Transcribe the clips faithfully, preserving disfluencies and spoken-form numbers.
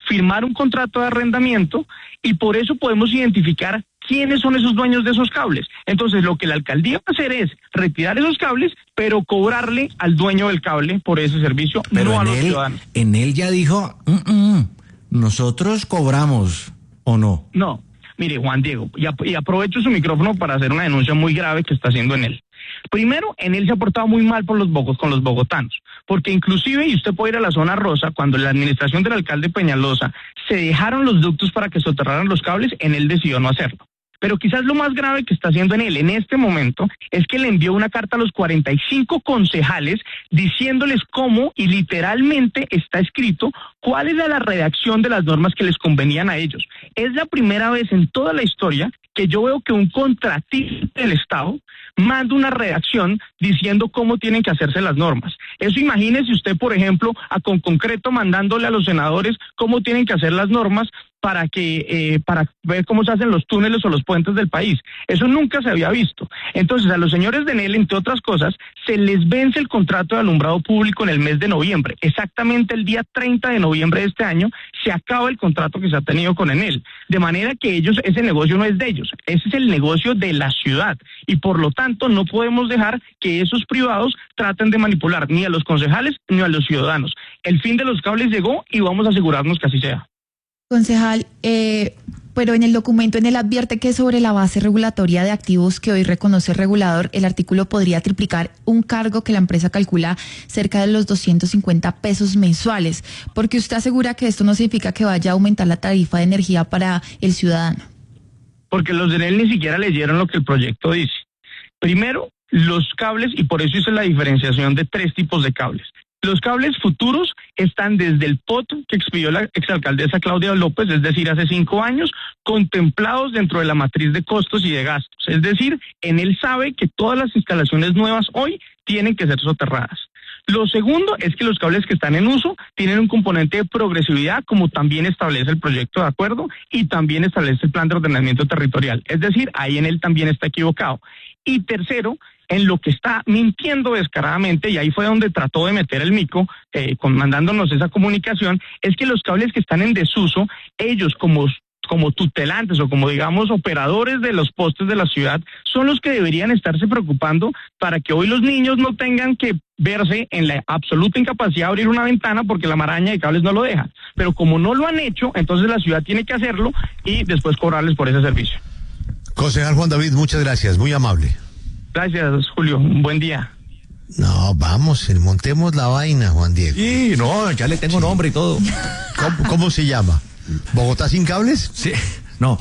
firmar un contrato de arrendamiento y por eso podemos identificar quiénes son esos dueños de esos cables. Entonces, lo que la alcaldía va a hacer es retirar esos cables, pero cobrarle al dueño del cable por ese servicio, pero no a los él, ciudadanos. En él ya dijo, mm, mm, nosotros cobramos, ¿o no? No, mire, Juan Diego, y, ap- y aprovecho su micrófono para hacer una denuncia muy grave que está haciendo en él. Primero, en él se ha portado muy mal por los bogos, con los bogotanos, porque inclusive, y usted puede ir a la zona rosa, cuando la administración del alcalde Peñalosa se dejaron los ductos para que soterraran los cables, en él decidió no hacerlo. Pero quizás lo más grave que está haciendo en él en este momento es que le envió una carta a los cuarenta y cinco concejales diciéndoles cómo, y literalmente está escrito, cuál era la redacción de las normas que les convenían a ellos. Es la primera vez en toda la historia que yo veo que un contratista del Estado manda una redacción diciendo cómo tienen que hacerse las normas. Eso imagínese usted, por ejemplo, a con concreto mandándole a los senadores cómo tienen que hacer las normas para que eh, para ver cómo se hacen los túneles o los puentes del país. Eso nunca se había visto. Entonces, a los señores de Enel, entre otras cosas, se les vence el contrato de alumbrado público en el mes de noviembre. Exactamente el día treinta de noviembre de este año se acaba el contrato que se ha tenido con Enel. De manera que ellos, ese negocio no es de ellos, ese es el negocio de la ciudad. Y por lo tanto, no podemos dejar que esos privados traten de manipular ni a los concejales ni a los ciudadanos. El fin de los cables llegó y vamos a asegurarnos que así sea. Concejal, eh, pero en el documento en él advierte que sobre la base regulatoria de activos que hoy reconoce el regulador, el artículo podría triplicar un cargo que la empresa calcula cerca de los doscientos cincuenta pesos mensuales, porque usted asegura que esto no significa que vaya a aumentar la tarifa de energía para el ciudadano. Porque los de Enel ni siquiera leyeron lo que el proyecto dice. Primero, los cables, y por eso hice la diferenciación de tres tipos de cables. Los cables futuros están desde el P O T que expidió la exalcaldesa Claudia López, es decir, hace cinco años, contemplados dentro de la matriz de costos y de gastos. Es decir, Enel sabe que todas las instalaciones nuevas hoy tienen que ser soterradas. Lo segundo es que los cables que están en uso tienen un componente de progresividad, como también establece el proyecto de acuerdo y también establece el plan de ordenamiento territorial. Es decir, ahí Enel también está equivocado. Y tercero, en lo que está mintiendo descaradamente, y ahí fue donde trató de meter el mico, eh, con, mandándonos esa comunicación, es que los cables que están en desuso, ellos como, como tutelantes o como digamos operadores de los postes de la ciudad, son los que deberían estarse preocupando para que hoy los niños no tengan que verse en la absoluta incapacidad de abrir una ventana porque la maraña de cables no lo deja. Pero como no lo han hecho, entonces la ciudad tiene que hacerlo y después cobrarles por ese servicio. Concejal Juan David, muchas gracias, muy amable. Gracias, Julio. Un buen día. No, vamos, montemos la vaina, Juan Diego. Sí, no, ya le tengo sí. nombre y todo. ¿Cómo, cómo se llama? ¿Bogotá sin cables? Sí, no,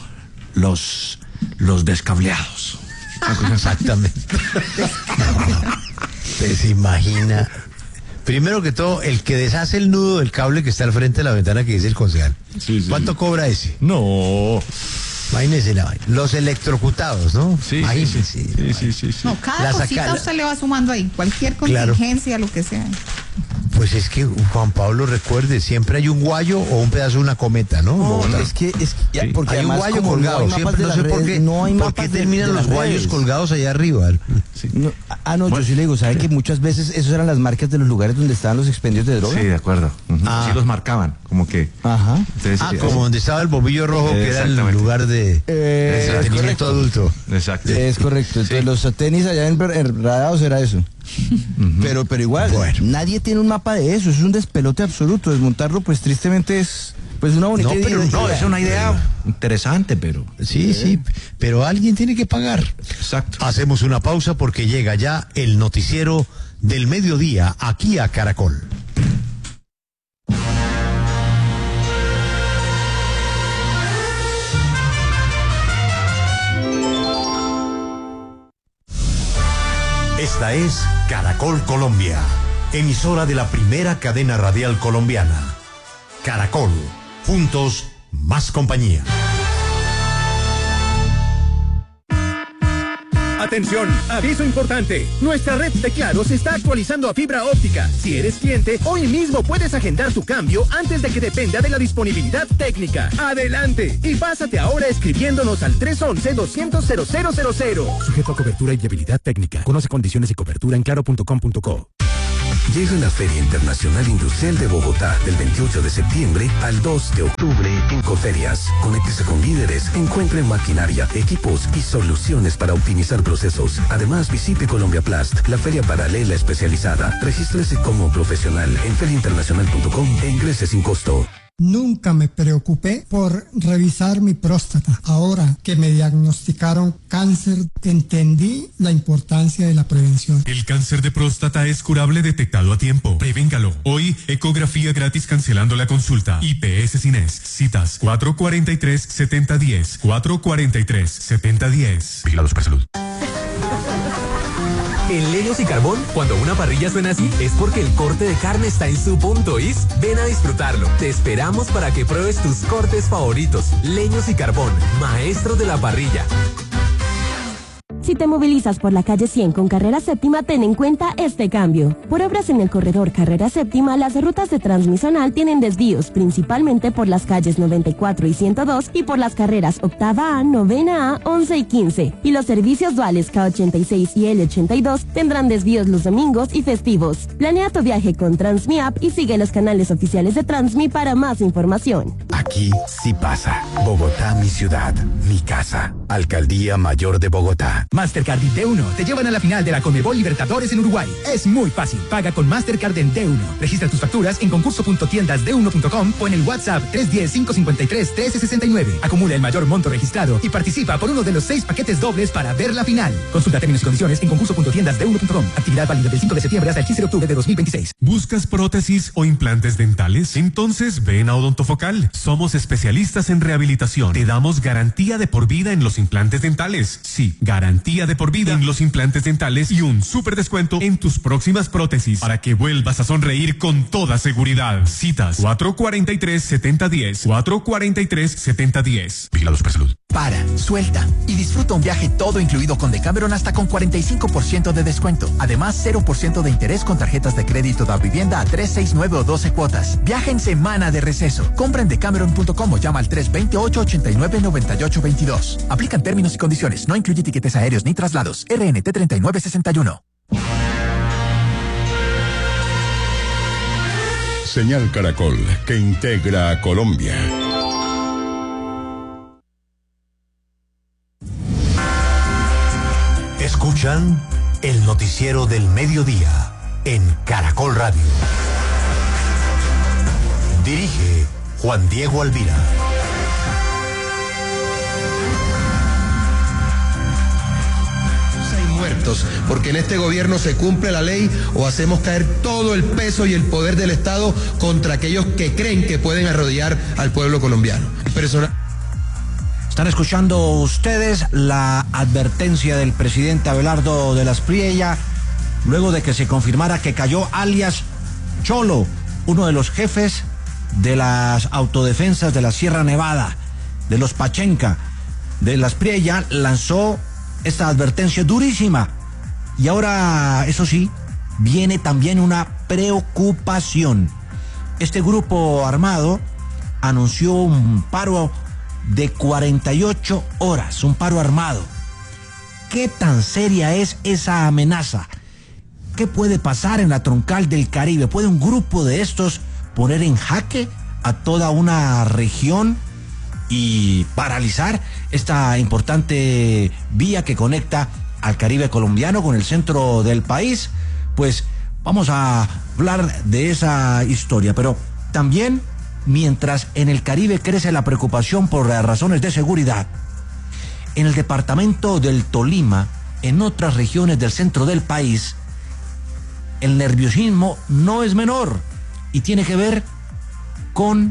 los, los descableados. Exactamente. No, no. Se imagina. Primero que todo, el que deshace el nudo del cable que está al frente de la ventana que dice el concejal. Sí, sí. ¿Cuánto cobra ese? No. Imagínese la vaina. Los electrocutados, ¿no? Sí, sí, sí, sí, sí, sí, sí. No, cada la cosita saca... usted le va sumando ahí, cualquier contingencia, claro. Lo que sea. Pues es que, Juan Pablo, recuerde, siempre hay un guayo o un pedazo de una cometa, ¿no? No, no es que, es que sí. porque hay un guayo colgado, no siempre, no sé redes, por qué, no hay por qué terminan los guayos redes. colgados allá arriba. Sí. No, ah, no, bueno, yo sí le digo, ¿sabe que muchas veces esos eran las marcas de los lugares donde estaban los expendios de droga? Sí, de acuerdo. Uh-huh. Ah. Sí los marcaban, como que... Ajá. Entonces, ah, sí, como sí. donde estaba el bombillo rojo, que era el lugar de eh, entretenimiento adulto. Exacto. Es correcto. Entonces, sí. los tenis allá enredados era eso. Uh-huh. Pero, pero igual, bueno. Nadie tiene un mapa de eso, eso es un despelote absoluto. Desmontarlo, pues tristemente es pues una bonita no, idea. Pero, no, es una idea pero, interesante, pero... Sí, sí, pero alguien tiene que pagar. Exacto. Hacemos una pausa porque llega ya el noticiero del mediodía aquí a Caracol. Esta es Caracol Colombia, emisora de la primera cadena radial colombiana. Caracol, juntos, más compañía. Atención, aviso importante. Nuestra red de Claro se está actualizando a fibra óptica. Si eres cliente, hoy mismo puedes agendar tu cambio antes de que dependa de la disponibilidad técnica. Adelante y pásate ahora escribiéndonos al tres once, doscientos, cero cero cero cero. Sujeto a cobertura y viabilidad técnica. Conoce condiciones y cobertura en claro punto com punto co. Llega la Feria Internacional Industrial de Bogotá del veintiocho de septiembre al dos de octubre en Coferias. Conéctese con líderes, encuentre maquinaria, equipos y soluciones para optimizar procesos. Además, visite Colombia Plast, la feria paralela especializada. Regístrese como profesional en feria internacional punto com e ingrese sin costo. Nunca me preocupé por revisar mi próstata. Ahora que me diagnosticaron cáncer, entendí la importancia de la prevención. El cáncer de próstata es curable detectado a tiempo. Prevéngalo. Hoy, ecografía gratis cancelando la consulta. I P S Cines. Citas cuatro cuatro tres, siete cero uno cero. cuatro cuatro tres, siete cero uno cero. Vigilados por salud. En Leños y Carbón, cuando una parrilla suena así, es porque el corte de carne está en su punto, ¿is? Ven a disfrutarlo. Te esperamos para que pruebes tus cortes favoritos. Leños y Carbón, maestros de la parrilla. Si te movilizas por la calle cien con Carrera Séptima, ten en cuenta este cambio. Por obras en el corredor Carrera Séptima, las rutas de Transmisional tienen desvíos, principalmente por las calles noventa y cuatro y ciento dos y por las carreras Octava A, Novena A, once y quince. Y los servicios duales K ochenta y seis y L ochenta y dos tendrán desvíos los domingos y festivos. Planea tu viaje con Transmi App y sigue los canales oficiales de Transmi para más información. Aquí sí pasa. Bogotá, mi ciudad, mi casa. Alcaldía Mayor de Bogotá. Mastercard y D uno te llevan a la final de la Conmebol Libertadores en Uruguay. Es muy fácil. Paga con Mastercard en D uno. Registra tus facturas en concurso punto tiendas d uno punto com o en el WhatsApp tres uno cero, cinco cinco tres, uno tres seis nueve. Acumula el mayor monto registrado y participa por uno de los seis paquetes dobles para ver la final. Consulta términos y condiciones en concurso punto tiendas d uno punto com. Actividad válida del cinco de septiembre hasta el quince de octubre de dos mil veintiséis. ¿Buscas prótesis o implantes dentales? Entonces ven a Odontofocal. Somos especialistas en rehabilitación. Te damos garantía de por vida en los implantes dentales. Sí, garantía de por vida en los implantes dentales y un súper descuento en tus próximas prótesis para que vuelvas a sonreír con toda seguridad. Citas cuatro cuatro tres, siete cero uno cero. cuatro cuatro tres, siete cero uno cero. Vigilados por salud. Para, suelta y disfruta un viaje todo incluido con Decameron hasta con cuarenta y cinco por ciento de descuento. Además, cero por ciento de interés con tarjetas de crédito da vivienda a tres, seis, nueve o doce cuotas. Viaja en semana de receso. Compra en decameron punto com o llama al tres dos ocho, ocho nueve, nueve ocho dos dos. Aplican términos y condiciones. No incluye tiquetes aéreos ni traslados. R N T treinta y nueve sesenta y uno. Señal Caracol, que integra a Colombia. Escuchan el noticiero del mediodía en Caracol Radio. Dirige Juan Diego Alvira. Muertos, porque en este gobierno se cumple la ley o hacemos caer todo el peso y el poder del Estado contra aquellos que creen que pueden arrodillar al pueblo colombiano. Persona... Están escuchando ustedes la advertencia del presidente Abelardo de las Priella luego de que se confirmara que cayó alias Cholo, uno de los jefes de las autodefensas de la Sierra Nevada, de los Pachenca. De las Priella lanzó esta advertencia durísima. Y ahora, eso sí, viene también una preocupación. Este grupo armado anunció un paro de cuarenta y ocho horas, un paro armado. ¿Qué tan seria es esa amenaza? ¿Qué puede pasar en la troncal del Caribe? ¿Puede un grupo de estos poner en jaque a toda una región y paralizar esta importante vía que conecta al Caribe colombiano con el centro del país? Pues vamos a hablar de esa historia, pero también mientras en el Caribe crece la preocupación por razones de seguridad, en el departamento del Tolima, en otras regiones del centro del país, el nerviosismo no es menor y tiene que ver con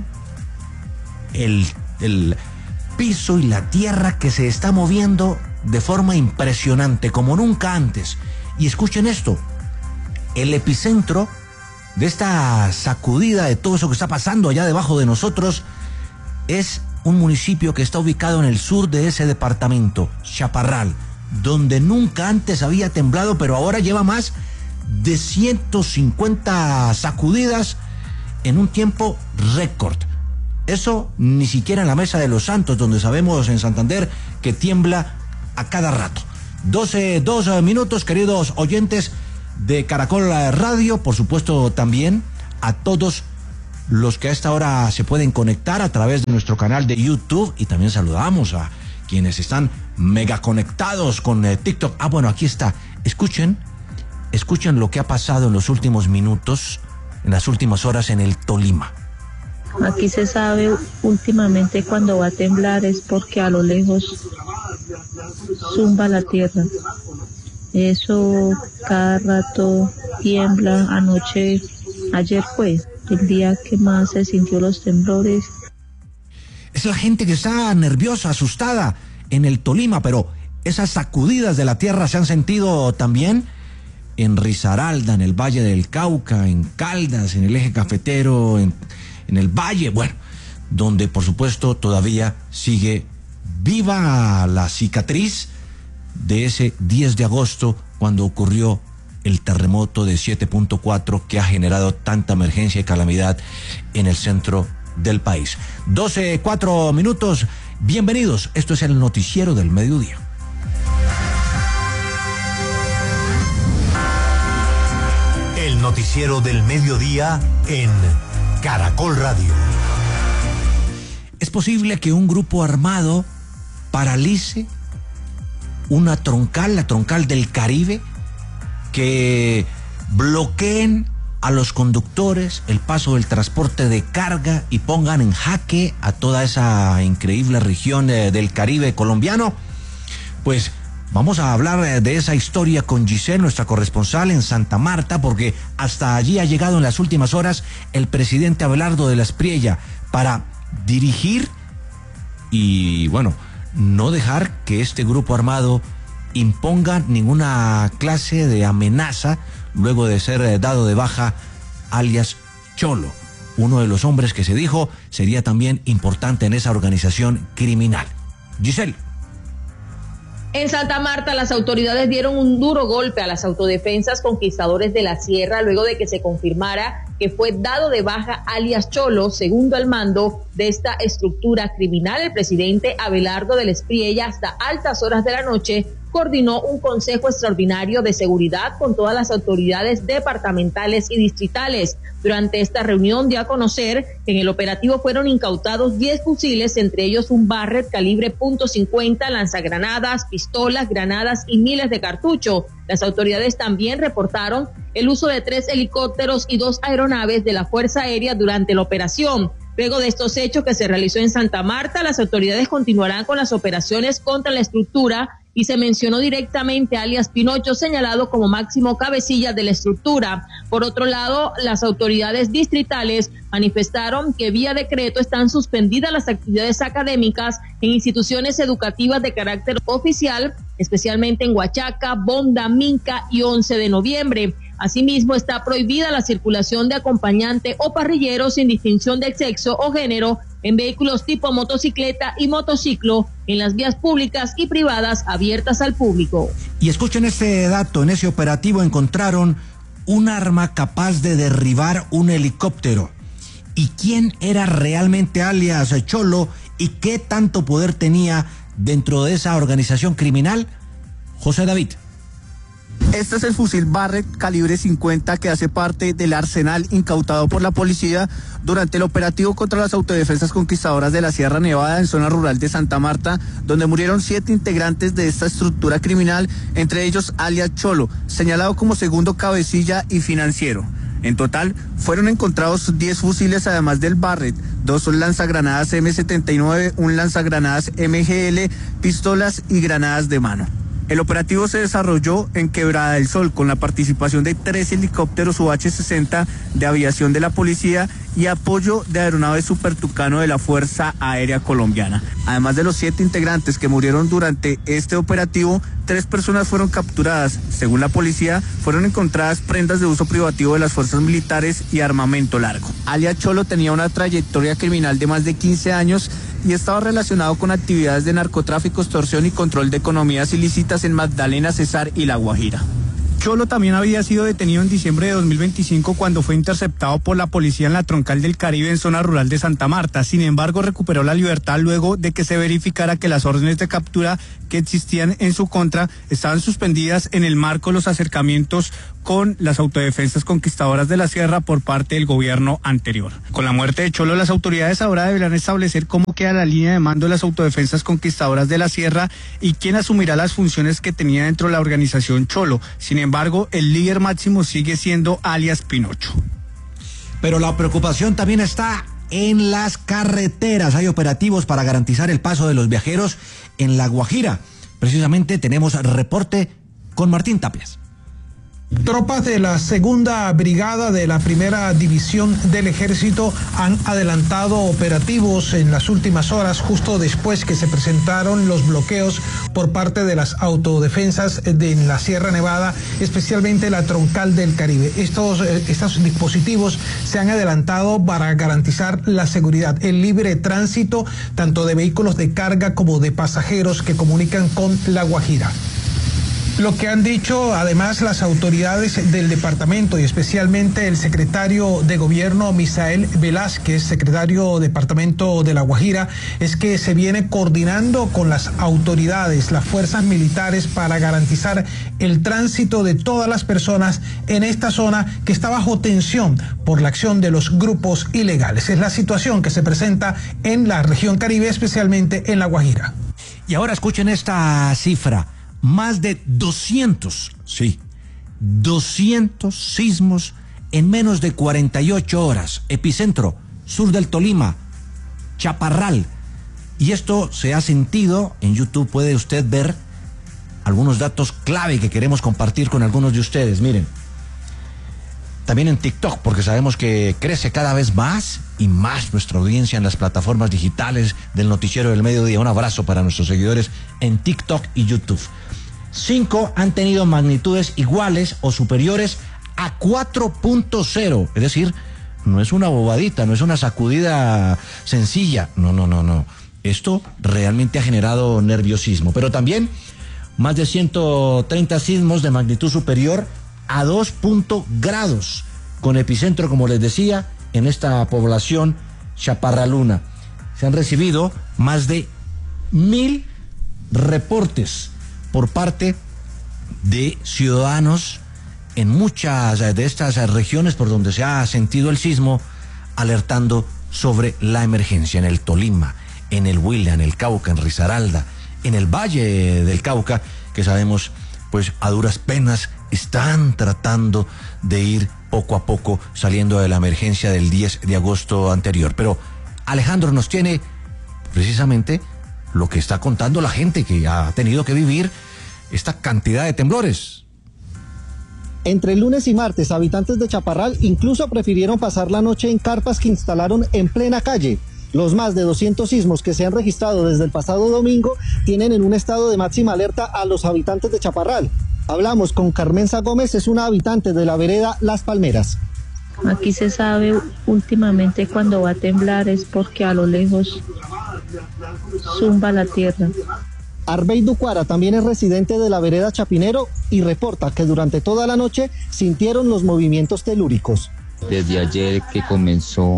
el el piso y la tierra que se está moviendo de forma impresionante, como nunca antes. Y escuchen esto, el epicentro de esta sacudida de todo eso que está pasando allá debajo de nosotros es un municipio que está ubicado en el sur de ese departamento, Chaparral, donde nunca antes había temblado, pero ahora lleva más de ciento cincuenta sacudidas en un tiempo récord. Eso ni siquiera en la Mesa de los Santos, donde sabemos en Santander que tiembla a cada rato. doce, dos minutos, queridos oyentes. de Caracol Radio, por supuesto también a todos los que a esta hora se pueden conectar a través de nuestro canal de YouTube, y también saludamos a quienes están mega conectados con eh, TikTok. Ah, bueno, aquí está. Escuchen, escuchen lo que ha pasado en los últimos minutos, en las últimas horas en el Tolima. Aquí se sabe últimamente cuando va a temblar es porque a lo lejos zumba la tierra. Eso cada rato tiembla. Anoche, ayer fue el día que más se sintió los temblores. Es la gente que está nerviosa, asustada en el Tolima, pero esas sacudidas de la tierra se han sentido también en Risaralda, en el Valle del Cauca, en Caldas, en el eje cafetero, en, en el Valle, bueno, donde por supuesto todavía sigue viva la cicatriz de ese diez de agosto cuando ocurrió el terremoto de siete punto cuatro que ha generado tanta emergencia y calamidad en el centro del país. doce, cuatro minutos, bienvenidos, esto es el noticiero del mediodía. El noticiero del mediodía en Caracol Radio. ¿Es posible que un grupo armado paralice una troncal, la troncal del Caribe, que bloqueen a los conductores el paso del transporte de carga y pongan en jaque a toda esa increíble región eh, del Caribe colombiano? Pues vamos a hablar de esa historia con Giselle, nuestra corresponsal en Santa Marta, porque hasta allí ha llegado en las últimas horas el presidente Abelardo de la Espriella para dirigir y, bueno, no dejar que este grupo armado imponga ninguna clase de amenaza luego de ser dado de baja alias Cholo, uno de los hombres que se dijo sería también importante en esa organización criminal. Giselle. En Santa Marta, las autoridades dieron un duro golpe a las autodefensas Conquistadores de la Sierra luego de que se confirmara que fue dado de baja alias Cholo, segundo al mando de esta estructura criminal. El presidente Abelardo de la Espriella, hasta altas horas de la noche, coordinó un consejo extraordinario de seguridad con todas las autoridades departamentales y distritales. Durante esta reunión dio a conocer que en el operativo fueron incautados diez fusiles, entre ellos un Barrett calibre punto cincuenta, lanzagranadas, pistolas, granadas y miles de cartuchos. Las autoridades también reportaron el uso de tres helicópteros y dos aeronaves de la Fuerza Aérea durante la operación. Luego de estos hechos que se realizó en Santa Marta, las autoridades continuarán con las operaciones contra la estructura y se mencionó directamente a alias Pinocho, señalado como máximo cabecilla de la estructura. Por otro lado, las autoridades distritales manifestaron que vía decreto están suspendidas las actividades académicas en instituciones educativas de carácter oficial, especialmente en Huachaca, Bonda, Minca y once de noviembre. Asimismo, está prohibida la circulación de acompañante o parrillero sin distinción de sexo o género en vehículos tipo motocicleta y motociclo en las vías públicas y privadas abiertas al público. Y escuchen este dato, en ese operativo encontraron un arma capaz de derribar un helicóptero. ¿Y quién era realmente alias Cholo y qué tanto poder tenía dentro de esa organización criminal? José David. Este es el fusil Barrett calibre cincuenta que hace parte del arsenal incautado por la policía durante el operativo contra las autodefensas Conquistadoras de la Sierra Nevada en zona rural de Santa Marta, donde murieron siete integrantes de esta estructura criminal, entre ellos alias Cholo, señalado como segundo cabecilla y financiero. En total, fueron encontrados diez fusiles además del Barrett, dos lanzagranadas eme setenta y nueve, un lanzagranadas eme ge ele, pistolas y granadas de mano. El operativo se desarrolló en Quebrada del Sol con la participación de tres helicópteros U hache sesenta de aviación de la policía y apoyo de aeronaves Super Tucano de la Fuerza Aérea Colombiana. Además de los siete integrantes que murieron durante este operativo, tres personas fueron capturadas. Según la policía, fueron encontradas prendas de uso privativo de las fuerzas militares y armamento largo. Alias Cholo tenía una trayectoria criminal de más de quince años y estaba relacionado con actividades de narcotráfico, extorsión y control de economías ilícitas en Magdalena, Cesar y La Guajira. Cholo también había sido detenido en diciembre de dos mil veinticinco cuando fue interceptado por la policía en la troncal del Caribe en zona rural de Santa Marta. Sin embargo, recuperó la libertad luego de que se verificara que las órdenes de captura que existían en su contra estaban suspendidas en el marco de los acercamientos con las autodefensas conquistadoras de la sierra por parte del gobierno anterior. Con la muerte de Cholo, las autoridades ahora deberán establecer cómo queda la línea de mando de las autodefensas conquistadoras de la sierra y quién asumirá las funciones que tenía dentro de la organización Cholo. Sin embargo, el líder máximo sigue siendo alias Pinocho. Pero la preocupación también está en las carreteras. Hay operativos para garantizar el paso de los viajeros en La Guajira. Precisamente tenemos reporte con Martín Tapias. Tropas de la segunda brigada de la primera división del ejército han adelantado operativos en las últimas horas, justo después que se presentaron los bloqueos por parte de las autodefensas de la Sierra Nevada, especialmente la Troncal del Caribe. Estos, estos dispositivos se han adelantado para garantizar la seguridad, el libre tránsito tanto de vehículos de carga como de pasajeros que comunican con La Guajira. Lo que han dicho además las autoridades del departamento y especialmente el secretario de gobierno Misael Velázquez, secretario departamento de La Guajira, es que se viene coordinando con las autoridades, las fuerzas militares para garantizar el tránsito de todas las personas en esta zona que está bajo tensión por la acción de los grupos ilegales. Es la situación que se presenta en la región Caribe, especialmente en La Guajira. Y ahora escuchen esta cifra. Más de doscientos, sí, doscientos sismos en menos de cuarenta y ocho horas. Epicentro, sur del Tolima, Chaparral. Y esto se ha sentido, en YouTube puede usted ver algunos datos clave que queremos compartir con algunos de ustedes. Miren, también en TikTok, porque sabemos que crece cada vez más y más nuestra audiencia en las plataformas digitales del Noticiero del Mediodía. Un abrazo para nuestros seguidores en TikTok y YouTube. Cinco han tenido magnitudes iguales o superiores a cuatro punto cero. Es decir, no es una bobadita, no es una sacudida sencilla. No, no, no, no. Esto realmente ha generado nerviosismo. Pero también más de ciento treinta sismos de magnitud superior a dos grados, con epicentro, como les decía, en esta población chaparraluna. Se han recibido más de mil reportes por parte de ciudadanos en muchas de estas regiones por donde se ha sentido el sismo, alertando sobre la emergencia en el Tolima, en el Huila, en el Cauca, en Risaralda, en el Valle del Cauca, que sabemos, pues a duras penas están tratando de ir poco a poco saliendo de la emergencia del diez de agosto anterior. Pero Alejandro nos tiene precisamente lo que está contando la gente que ha tenido que vivir esta cantidad de temblores. Entre lunes y martes, habitantes de Chaparral incluso prefirieron pasar la noche en carpas que instalaron en plena calle. Los más de doscientos sismos que se han registrado desde el pasado domingo tienen en un estado de máxima alerta a los habitantes de Chaparral. Hablamos con Carmenza Gómez, es una habitante de la vereda Las Palmeras. Aquí se sabe últimamente cuando va a temblar es porque a lo lejos zumba la tierra. Arbey Ducuara también es residente de la vereda Chapinero y reporta que durante toda la noche sintieron los movimientos telúricos. Desde ayer que comenzó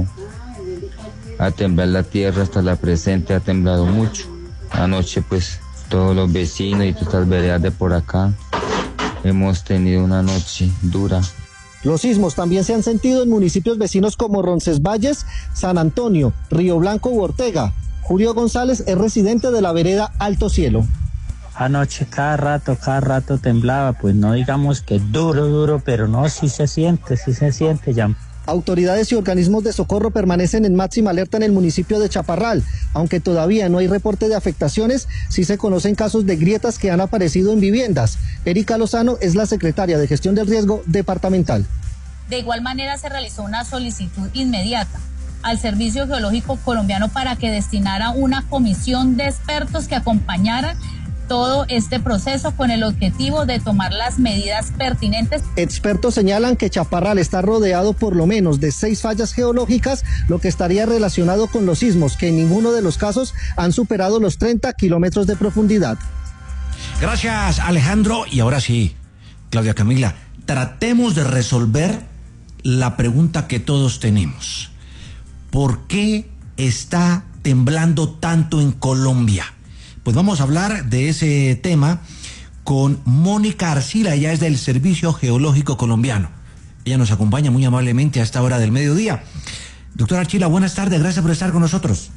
a temblar la tierra hasta la presente ha temblado mucho. Anoche pues todos los vecinos y todas las veredas de por acá hemos tenido una noche dura. Los sismos también se han sentido en municipios vecinos como Roncesvalles, San Antonio, Río Blanco u Ortega. Julio González es residente de la vereda Alto Cielo. Anoche cada rato, cada rato temblaba, pues no digamos que duro, duro, pero no, sí se siente, sí se siente ya. Autoridades y organismos de socorro permanecen en máxima alerta en el municipio de Chaparral. Aunque todavía no hay reporte de afectaciones, sí se conocen casos de grietas que han aparecido en viviendas. Erika Lozano es la secretaria de Gestión del Riesgo departamental. De igual manera se realizó una solicitud inmediata al Servicio Geológico Colombiano para que destinara una comisión de expertos que acompañaran todo este proceso con el objetivo de tomar las medidas pertinentes. Expertos señalan que Chaparral está rodeado por lo menos de seis fallas geológicas, lo que estaría relacionado con los sismos, que en ninguno de los casos han superado los treinta kilómetros de profundidad. Gracias, Alejandro. Y ahora sí, Claudia Camila, tratemos de resolver la pregunta que todos tenemos. ¿Por qué está temblando tanto en Colombia? Pues vamos a hablar de ese tema con Mónica Arcila, ella es del Servicio Geológico Colombiano. Ella nos acompaña muy amablemente a esta hora del mediodía. Doctora Arcila, buenas tardes, gracias por estar con nosotros.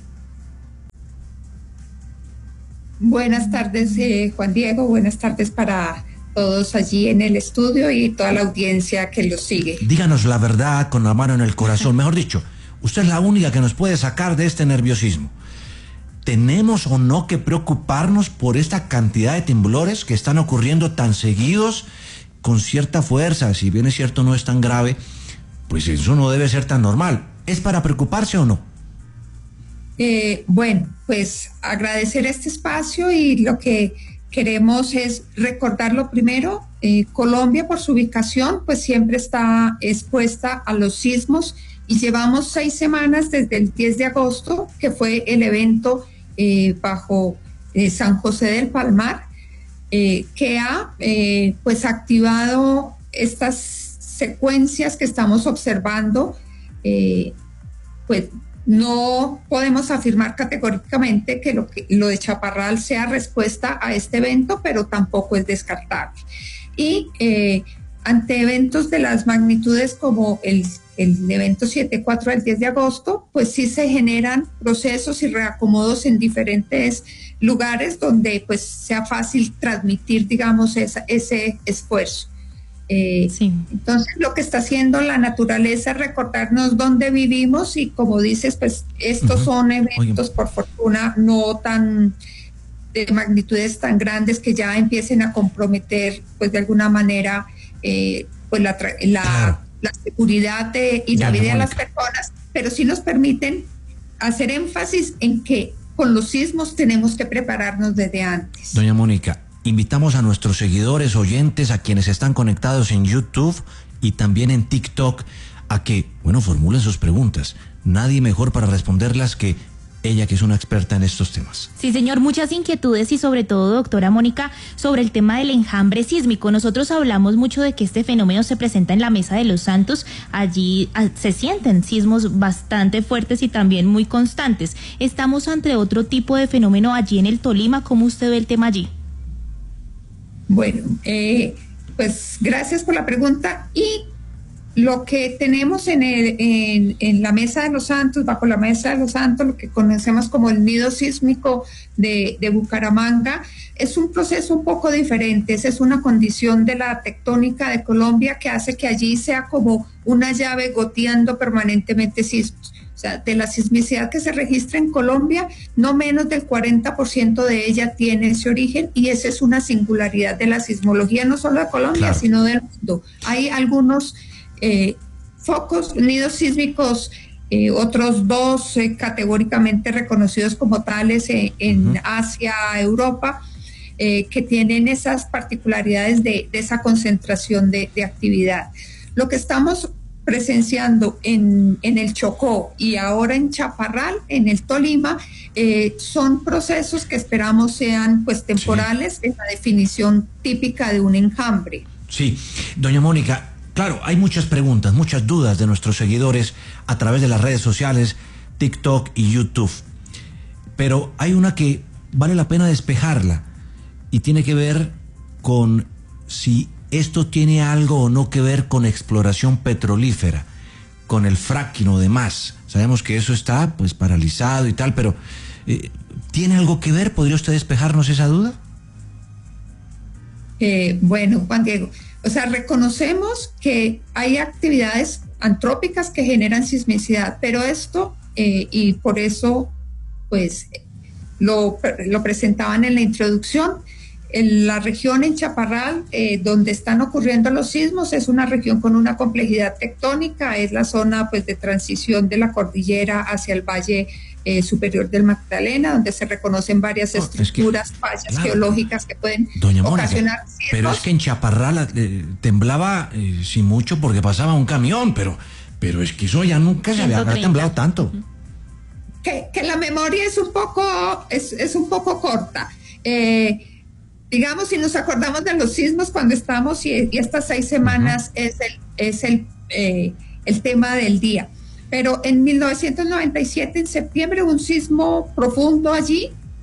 Buenas tardes, eh, Juan Diego, buenas tardes para todos allí en el estudio y toda la audiencia que los sigue. Díganos la verdad con la mano en el corazón, mejor dicho, usted es la única que nos puede sacar de este nerviosismo. ¿Tenemos o no que preocuparnos por esta cantidad de temblores que están ocurriendo tan seguidos, con cierta fuerza? Si bien es cierto no es tan grave, pues eso no debe ser tan normal. ¿Es para preocuparse o no? Eh, bueno, pues agradecer este espacio y lo que queremos es recordarlo primero. Eh, Colombia, por su ubicación, pues siempre está expuesta a los sismos y llevamos seis semanas desde el diez de agosto, que fue el evento eh, bajo eh, San José del Palmar, eh, que ha eh, pues activado estas secuencias que estamos observando. Eh, pues no podemos afirmar categóricamente que lo, que lo de Chaparral sea respuesta a este evento, pero tampoco es descartable. Y eh, ante eventos de las magnitudes como el, el evento siete cuatro del diez de agosto, pues sí se generan procesos y reacomodos en diferentes lugares donde pues sea fácil transmitir, digamos, esa, ese esfuerzo. Eh, sí. Entonces lo que está haciendo la naturaleza es recordarnos dónde vivimos y, como dices, pues estos uh-huh. son eventos, Oye. por fortuna, no tan de magnitudes tan grandes que ya empiecen a comprometer pues de alguna manera eh, pues la, la, claro. la seguridad de, y ya, la vida de las personas, pero sí nos permiten hacer énfasis en que con los sismos tenemos que prepararnos desde antes. Doña Mónica, invitamos a nuestros seguidores, oyentes, a quienes están conectados en YouTube y también en TikTok, a que, bueno, formulen sus preguntas. Nadie mejor para responderlas que ella, que es una experta en estos temas. Sí, señor, muchas inquietudes y sobre todo, doctora Mónica, sobre el tema del enjambre sísmico. Nosotros hablamos mucho de que este fenómeno se presenta en la Mesa de los Santos. Allí a, se sienten sismos bastante fuertes y también muy constantes. ¿Estamos ante otro tipo de fenómeno allí en el Tolima? ¿Cómo usted ve el tema allí? Bueno, eh, pues gracias por la pregunta. Y lo que tenemos en, el, en, en la Mesa de los Santos, bajo la Mesa de los Santos, lo que conocemos como el nido sísmico de, de Bucaramanga, es un proceso un poco diferente. Esa es una condición de la tectónica de Colombia que hace que allí sea como una llave goteando permanentemente sismos. O sea, de la sismicidad que se registra en Colombia, no menos del cuarenta por ciento de ella tiene ese origen, y esa es una singularidad de la sismología, no solo de Colombia, claro, sino del mundo. Hay algunos eh, focos, nidos sísmicos, eh, otros dos eh, categóricamente reconocidos como tales eh, en uh-huh. Asia, Europa, eh, que tienen esas particularidades de, de esa concentración de, de actividad. Lo que estamos presenciando en, en el Chocó y ahora en Chaparral, en el Tolima, eh, son procesos que esperamos sean pues temporales, sí, en la definición típica de un enjambre. Sí, doña Mónica, claro, hay muchas preguntas, muchas dudas de nuestros seguidores a través de las redes sociales, TikTok y YouTube, pero hay una que vale la pena despejarla y tiene que ver con si esto tiene algo o no que ver con exploración petrolífera, con el fracking o demás. Sabemos que eso está pues paralizado y tal, pero eh, ¿tiene algo que ver? ¿Podría usted despejarnos esa duda? Eh, bueno, Juan Diego, o sea, reconocemos que hay actividades antrópicas que generan sismicidad, pero esto, eh, y por eso pues lo, lo presentaban en la introducción, en la región en Chaparral, eh, donde están ocurriendo los sismos, es una región con una complejidad tectónica, es la zona pues de transición de la cordillera hacia el valle eh, superior del Magdalena, donde se reconocen varias estructuras, oh, es que, fallas claro, geológicas que pueden Doña ocasionar Mónica, sismos. Pero es que en Chaparral eh, temblaba, eh, sí mucho, porque pasaba un camión, pero, pero es que eso ya nunca se había temblado tanto. Que, que la memoria es un poco, es, es un poco corta. Eh, Digamos, si nos acordamos de los sismos cuando estamos, y, y estas seis semanas uh-huh. es, el, es el, eh, el tema del día. Pero en mil novecientos noventa y siete, en septiembre, un sismo profundo allí,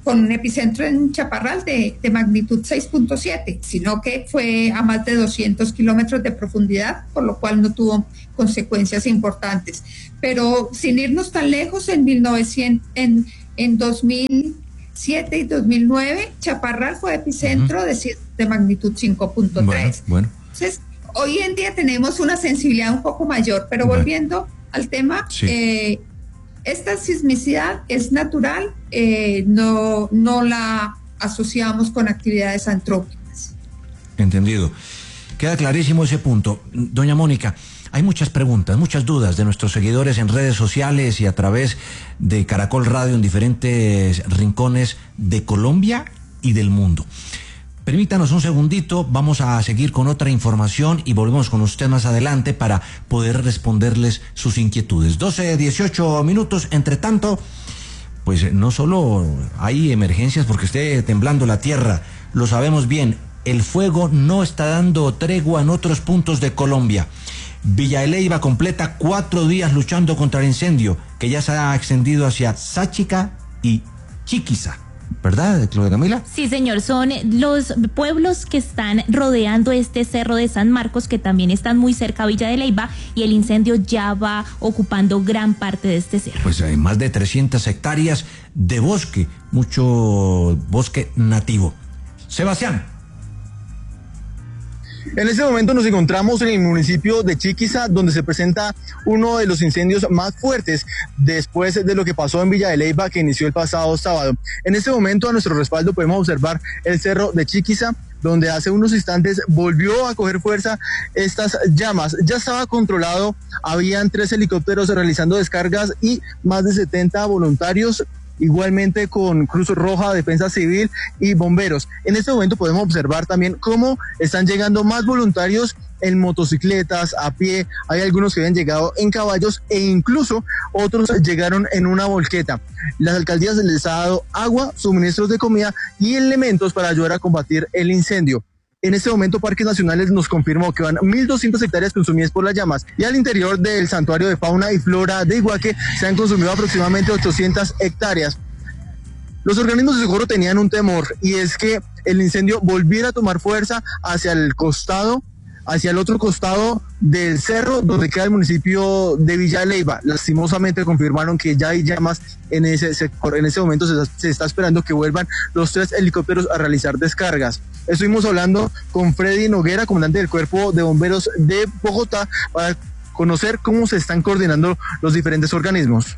con un epicentro en Chaparral de, de magnitud seis punto siete, sino que fue a más de doscientos kilómetros de profundidad, por lo cual no tuvo consecuencias importantes. Pero sin irnos tan lejos, en mil novecientos, en, en dos mil siete y dos mil nueve, Chaparral fue epicentro uh-huh. de, de magnitud cinco punto tres. Bueno, bueno. Entonces, hoy en día tenemos una sensibilidad un poco mayor, pero bueno. volviendo al tema, sí. eh, esta sismicidad es natural, eh, no, no la asociamos con actividades antrópicas. Entendido. Queda clarísimo ese punto. Doña Mónica, hay muchas preguntas, muchas dudas de nuestros seguidores en redes sociales y a través de Caracol Radio en diferentes rincones de Colombia y del mundo. Permítanos un segundito, vamos a seguir con otra información y volvemos con usted más adelante para poder responderles sus inquietudes. doce, dieciocho minutos, entre tanto, pues no solo hay emergencias porque esté temblando la tierra, lo sabemos bien, el fuego no está dando tregua en otros puntos de Colombia. Villa de Leyva completa cuatro días luchando contra el incendio que ya se ha extendido hacia Sáchica y Chiquiza. ¿Verdad, Claudia Camila? Sí, señor, son los pueblos que están rodeando este cerro de San Marcos, que también están muy cerca a Villa de Leyva, y el incendio ya va ocupando gran parte de este cerro. Pues hay más de trescientas hectáreas de bosque, mucho bosque nativo. Sebastián. En este momento nos encontramos en el municipio de Chiquiza, donde se presenta uno de los incendios más fuertes después de lo que pasó en Villa de Leyva, que inició el pasado sábado. En este momento a nuestro respaldo podemos observar el cerro de Chiquiza, donde hace unos instantes volvió a coger fuerza estas llamas. Ya estaba controlado, habían tres helicópteros realizando descargas y más de setenta voluntarios, igualmente con Cruz Roja, Defensa Civil y bomberos. En este momento podemos observar también cómo están llegando más voluntarios en motocicletas, a pie, hay algunos que habían llegado en caballos e incluso otros llegaron en una volqueta. Las alcaldías les ha dado agua, suministros de comida y elementos para ayudar a combatir el incendio. En este momento Parques Nacionales nos confirmó que van mil doscientas hectáreas consumidas por las llamas y al interior del Santuario de Fauna y Flora de Iguaque se han consumido aproximadamente ochocientas hectáreas. Los organismos de socorro tenían un temor y es que el incendio volviera a tomar fuerza hacia el costado, hacia el otro costado del cerro donde queda el municipio de Villa de Leyva. Lastimosamente confirmaron que ya hay llamas en ese sector. En ese momento se, se está esperando que vuelvan los tres helicópteros a realizar descargas. Estuvimos hablando con Freddy Noguera, comandante del Cuerpo de Bomberos de Bogotá, para conocer cómo se están coordinando los diferentes organismos.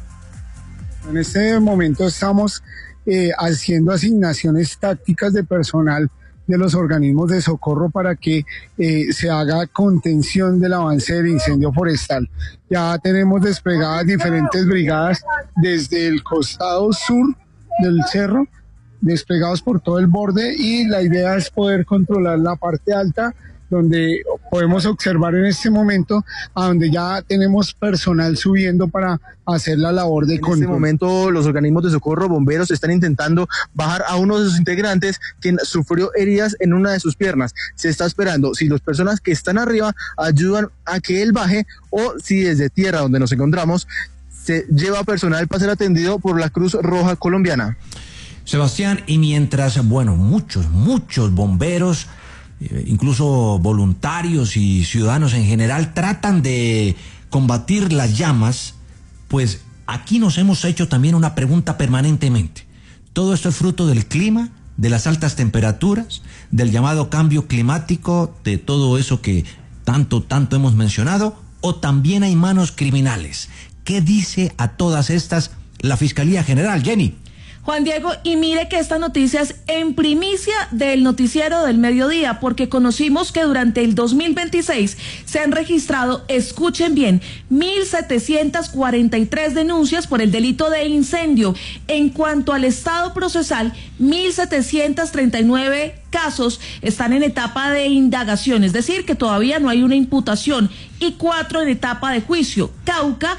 En este momento estamos eh, haciendo asignaciones tácticas de personal de los organismos de socorro para que eh, se haga contención del avance del incendio forestal. Ya tenemos desplegadas diferentes brigadas desde el costado sur del cerro, desplegados por todo el borde, y la idea es poder controlar la parte alta, donde podemos observar en este momento a donde ya tenemos personal subiendo para hacer la labor de control. En este momento los organismos de socorro, bomberos, están intentando bajar a uno de sus integrantes quien sufrió heridas en una de sus piernas. Se está esperando si las personas que están arriba ayudan a que él baje o si desde tierra donde nos encontramos se lleva personal para ser atendido por la Cruz Roja colombiana. Sebastián, y mientras, bueno, muchos, muchos bomberos, incluso voluntarios y ciudadanos en general tratan de combatir las llamas, pues aquí nos hemos hecho también una pregunta permanentemente. ¿Todo esto es fruto del clima, de las altas temperaturas, del llamado cambio climático, de todo eso que tanto, tanto hemos mencionado, o también hay manos criminales? ¿Qué dice a todas estas la Fiscalía General, Jenny? Juan Diego, y mire que esta noticia es en primicia del noticiero del mediodía, porque conocimos que durante el dos mil veintiséis se han registrado, escuchen bien, mil setecientas cuarenta y tres denuncias por el delito de incendio. En cuanto al estado procesal, mil setecientos treinta y nueve casos están en etapa de indagación, es decir, que todavía no hay una imputación, y cuatro en etapa de juicio. Cauca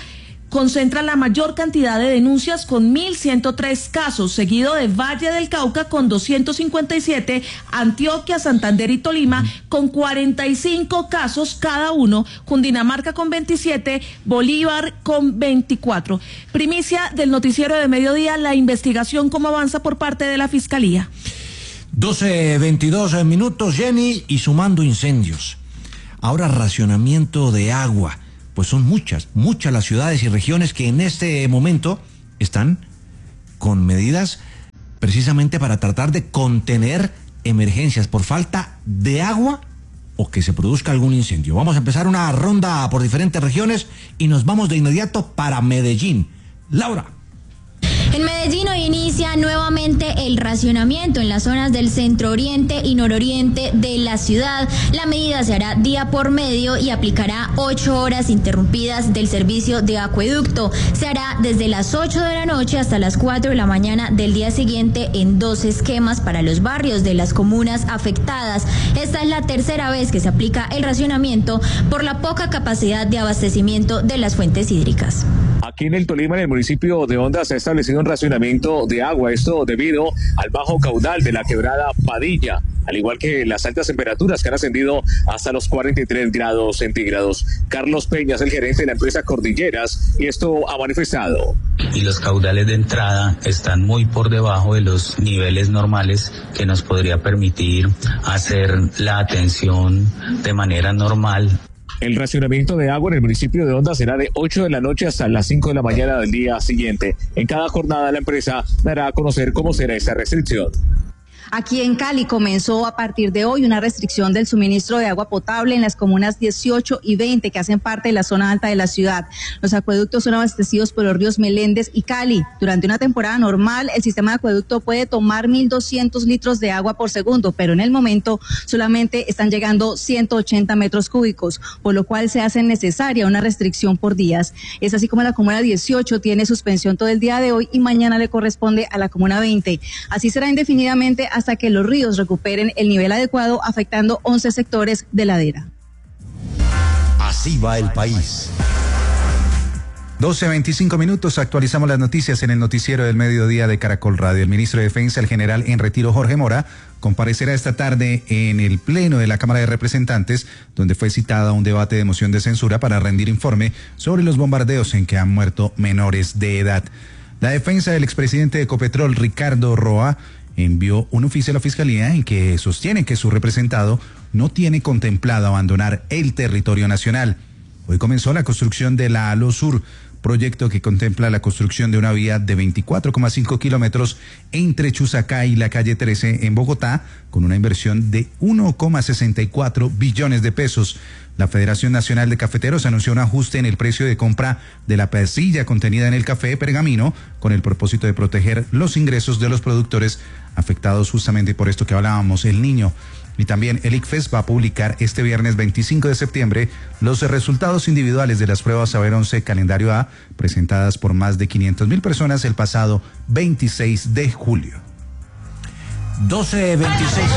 concentra la mayor cantidad de denuncias con mil ciento tres casos, seguido de Valle del Cauca con doscientos cincuenta y siete, Antioquia, Santander y Tolima con cuarenta y cinco casos cada uno, Cundinamarca con veintisiete, Bolívar con veinticuatro. Primicia del noticiero de mediodía, la investigación cómo avanza por parte de la Fiscalía. doce veintidós minutos, Jenny, y sumando incendios. Ahora racionamiento de agua. Pues son muchas, muchas las ciudades y regiones que en este momento están con medidas precisamente para tratar de contener emergencias por falta de agua o que se produzca algún incendio. Vamos a empezar una ronda por diferentes regiones y nos vamos de inmediato para Medellín. Laura. En Medellín hoy inicia nuevamente el racionamiento en las zonas del centro oriente y nororiente de la ciudad. La medida se hará día por medio y aplicará ocho horas interrumpidas del servicio de acueducto. Se hará desde las ocho de la noche hasta las cuatro de la mañana del día siguiente en dos esquemas para los barrios de las comunas afectadas. Esta es la tercera vez que se aplica el racionamiento por la poca capacidad de abastecimiento de las fuentes hídricas. Aquí en el Tolima, en el municipio de Honda, se ha establecido un racionamiento de agua, esto debido al bajo caudal de la quebrada Padilla, al igual que las altas temperaturas que han ascendido hasta los cuarenta y tres grados centígrados. Carlos Peña es el gerente de la empresa Cordilleras y esto ha manifestado. Y los caudales de entrada están muy por debajo de los niveles normales que nos podría permitir hacer la atención de manera normal. El racionamiento de agua en el municipio de Honda será de ocho de la noche hasta las cinco de la mañana del día siguiente. En cada jornada la empresa dará a conocer cómo será esta restricción. Aquí en Cali comenzó a partir de hoy una restricción del suministro de agua potable en las comunas dieciocho y veinte que hacen parte de la zona alta de la ciudad. Los acueductos son abastecidos por los ríos Meléndez y Cali. Durante una temporada normal, el sistema de acueducto puede tomar mil doscientos litros de agua por segundo, pero en el momento solamente están llegando ciento ochenta metros cúbicos, por lo cual se hace necesaria una restricción por días. Es así como la comuna dieciocho tiene suspensión todo el día de hoy y mañana le corresponde a la comuna veinte. Así será indefinidamente hasta que los ríos recuperen el nivel adecuado, afectando once sectores de ladera. Así va el país. doce veinticinco minutos, actualizamos las noticias en el noticiero del mediodía de Caracol Radio. El ministro de Defensa, el general en retiro Jorge Mora, comparecerá esta tarde en el Pleno de la Cámara de Representantes, donde fue citada un debate de moción de censura para rendir informe sobre los bombardeos en que han muerto menores de edad. La defensa del expresidente de Ecopetrol, Ricardo Roa, envió un oficio a la Fiscalía en que sostiene que su representado no tiene contemplado abandonar el territorio nacional. Hoy comenzó la construcción de la Alo Sur, proyecto que contempla la construcción de una vía de veinticuatro coma cinco kilómetros entre Chusacá y la calle trece en Bogotá, con una inversión de uno coma sesenta y cuatro billones de pesos. La Federación Nacional de Cafeteros anunció un ajuste en el precio de compra de la pasilla contenida en el café Pergamino, con el propósito de proteger los ingresos de los productores afectados justamente por esto que hablábamos, el niño. Y también el ICFES va a publicar este viernes veinticinco de septiembre los resultados individuales de las pruebas Saber once Calendario A, presentadas por más de quinientas mil personas el pasado veintiséis de julio. doce veintiséis.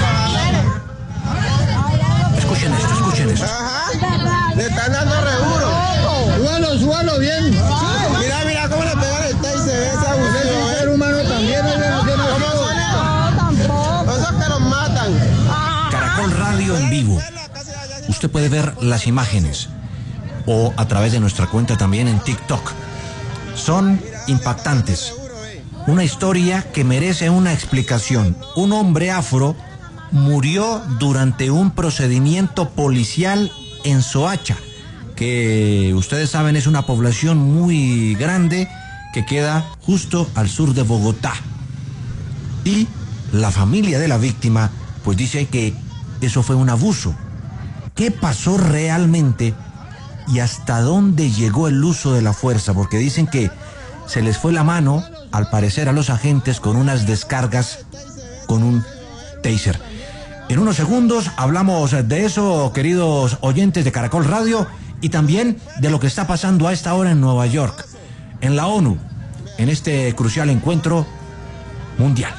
Escuchen esto, escuchen esto. Ajá. Le están dando re duro. Súbalo, súbalo bien. Mira, mira cómo le pegan el taser, se ve ese abusivo. Es un ser humano también. ¿Cómo son esos? No, tampoco. Esos que los matan. Caracol Radio en vivo. Usted puede ver las imágenes o a través de nuestra cuenta también en TikTok. Son impactantes. Una historia que merece una explicación. Un hombre afro murió durante un procedimiento policial en Soacha, que ustedes saben es una población muy grande que queda justo al sur de Bogotá. Y la familia de la víctima pues dice que eso fue un abuso. ¿Qué pasó realmente y hasta dónde llegó el uso de la fuerza? Porque dicen que se les fue la mano, al parecer, a los agentes con unas descargas con un taser. En unos segundos hablamos de eso, queridos oyentes de Caracol Radio, y también de lo que está pasando a esta hora en Nueva York, en la ONU, en este crucial encuentro mundial.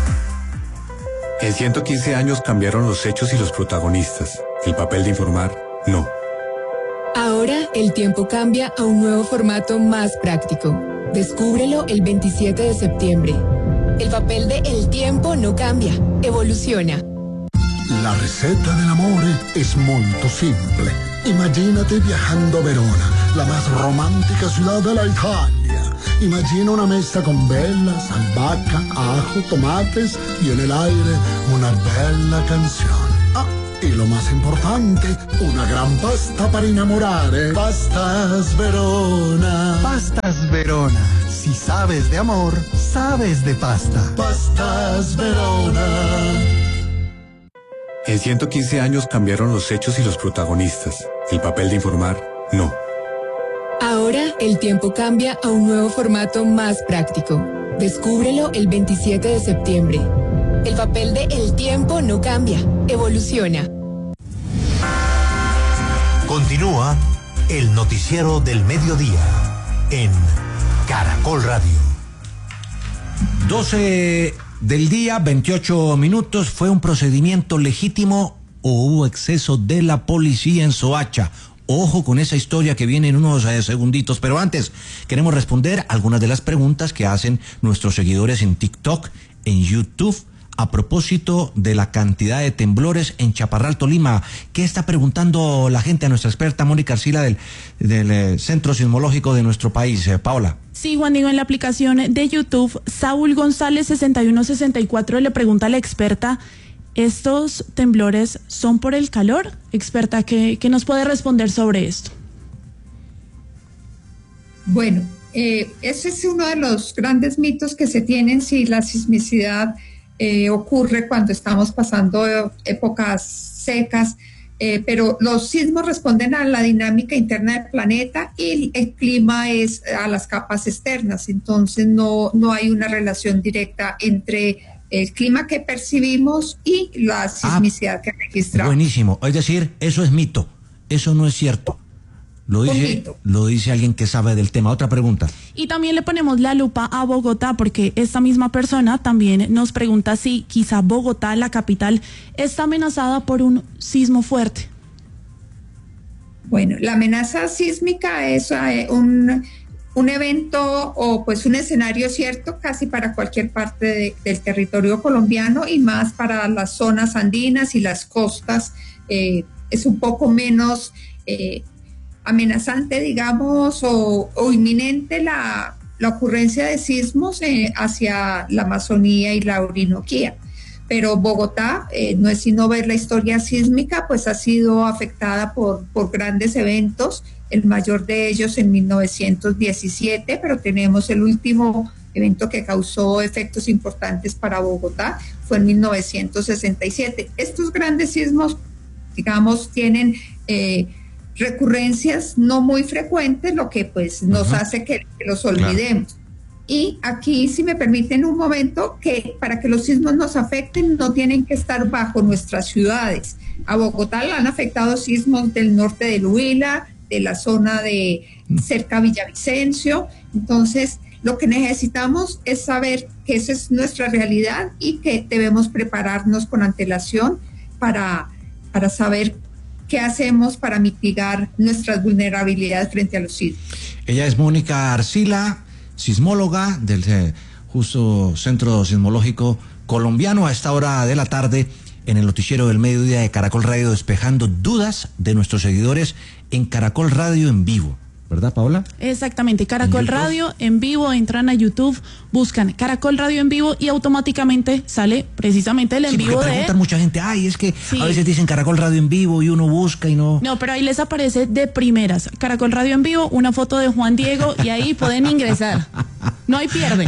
En ciento quince años cambiaron los hechos y los protagonistas. El papel de informar no. Ahora el tiempo cambia a un nuevo formato más práctico. Descúbrelo el veintisiete de septiembre. El papel de El tiempo no cambia, evoluciona. La receta del amor es molto simple. Imagínate viajando a Verona, la más romántica ciudad de la Italia. Imagina una mesa con velas, albahaca, ajo, tomates y en el aire una bella canción. Ah, y lo más importante, una gran pasta para enamorare. Pastas Verona. Pastas Verona. Si sabes de amor, sabes de pasta. Pastas Verona. En ciento quince años cambiaron los hechos y los protagonistas. El papel de informar, no. Ahora el tiempo cambia a un nuevo formato más práctico. Descúbrelo el veintisiete de septiembre. El papel de El tiempo no cambia, evoluciona. Continúa el noticiero del mediodía en Caracol Radio. doce del día, veintiocho minutos. ¿Fue un procedimiento legítimo o hubo exceso de la policía en Soacha? Ojo con esa historia que viene en unos eh, segunditos, pero antes queremos responder algunas de las preguntas que hacen nuestros seguidores en TikTok, en YouTube, a propósito de la cantidad de temblores en Chaparral, Tolima. ¿Qué está preguntando la gente a nuestra experta Mónica Arcila del, del eh, Centro Sismológico de nuestro país? Eh, Paola. Sí, Juan Diego, en la aplicación de YouTube, Saúl González sesenta y uno sesenta y cuatro le pregunta a la experta: ¿estos temblores son por el calor? Experta, ¿qué, qué nos puede responder sobre esto? Bueno, eh, ese es uno de los grandes mitos que se tienen si la sismicidad eh, ocurre cuando estamos pasando épocas secas, eh, pero los sismos responden a la dinámica interna del planeta y el clima es a las capas externas, entonces no, no hay una relación directa entre el clima que percibimos y la sismicidad ah, que registramos. Buenísimo, es decir, eso es mito, eso no es cierto. Lo dice, lo dice alguien que sabe del tema. Otra pregunta. Y también le ponemos la lupa a Bogotá, porque esta misma persona también nos pregunta si quizá Bogotá, la capital, está amenazada por un sismo fuerte. Bueno, la amenaza sísmica es un... un evento o pues un escenario cierto casi para cualquier parte de, del territorio colombiano y más para las zonas andinas y las costas. Eh, es un poco menos eh, amenazante, digamos, o, o inminente la, la ocurrencia de sismos eh, hacia la Amazonía y la Orinoquía. Pero Bogotá, eh, no es sino ver la historia sísmica, pues ha sido afectada por, por grandes eventos, el mayor de ellos en mil novecientos diecisiete, pero tenemos el último evento que causó efectos importantes para Bogotá, fue en mil novecientos sesenta y siete. Estos grandes sismos, digamos, tienen eh, recurrencias no muy frecuentes, lo que pues nos uh-huh. hace que, que los olvidemos. Claro. Y aquí, si me permiten un momento, que para que los sismos nos afecten no tienen que estar bajo nuestras ciudades. A Bogotá le han afectado sismos del norte del Huila, de la zona de cerca a Villavicencio. Entonces, lo que necesitamos es saber que esa es nuestra realidad y que debemos prepararnos con antelación para, para saber qué hacemos para mitigar nuestras vulnerabilidades frente a los sismos. Ella es Mónica Arcila, sismóloga del eh, justo Centro Sismológico Colombiano, a esta hora de la tarde en el noticiero del mediodía de Caracol Radio, despejando dudas de nuestros seguidores en Caracol Radio en vivo. ¿Verdad, Paola? Exactamente, Caracol Radio en vivo, entran a YouTube, buscan Caracol Radio en vivo y automáticamente sale precisamente el en sí, vivo de... preguntan mucha gente, ay, es que sí. A veces dicen Caracol Radio en vivo y uno busca y no... No, pero ahí les aparece de primeras, Caracol Radio en vivo, una foto de Juan Diego y ahí pueden ingresar. No hay pierde.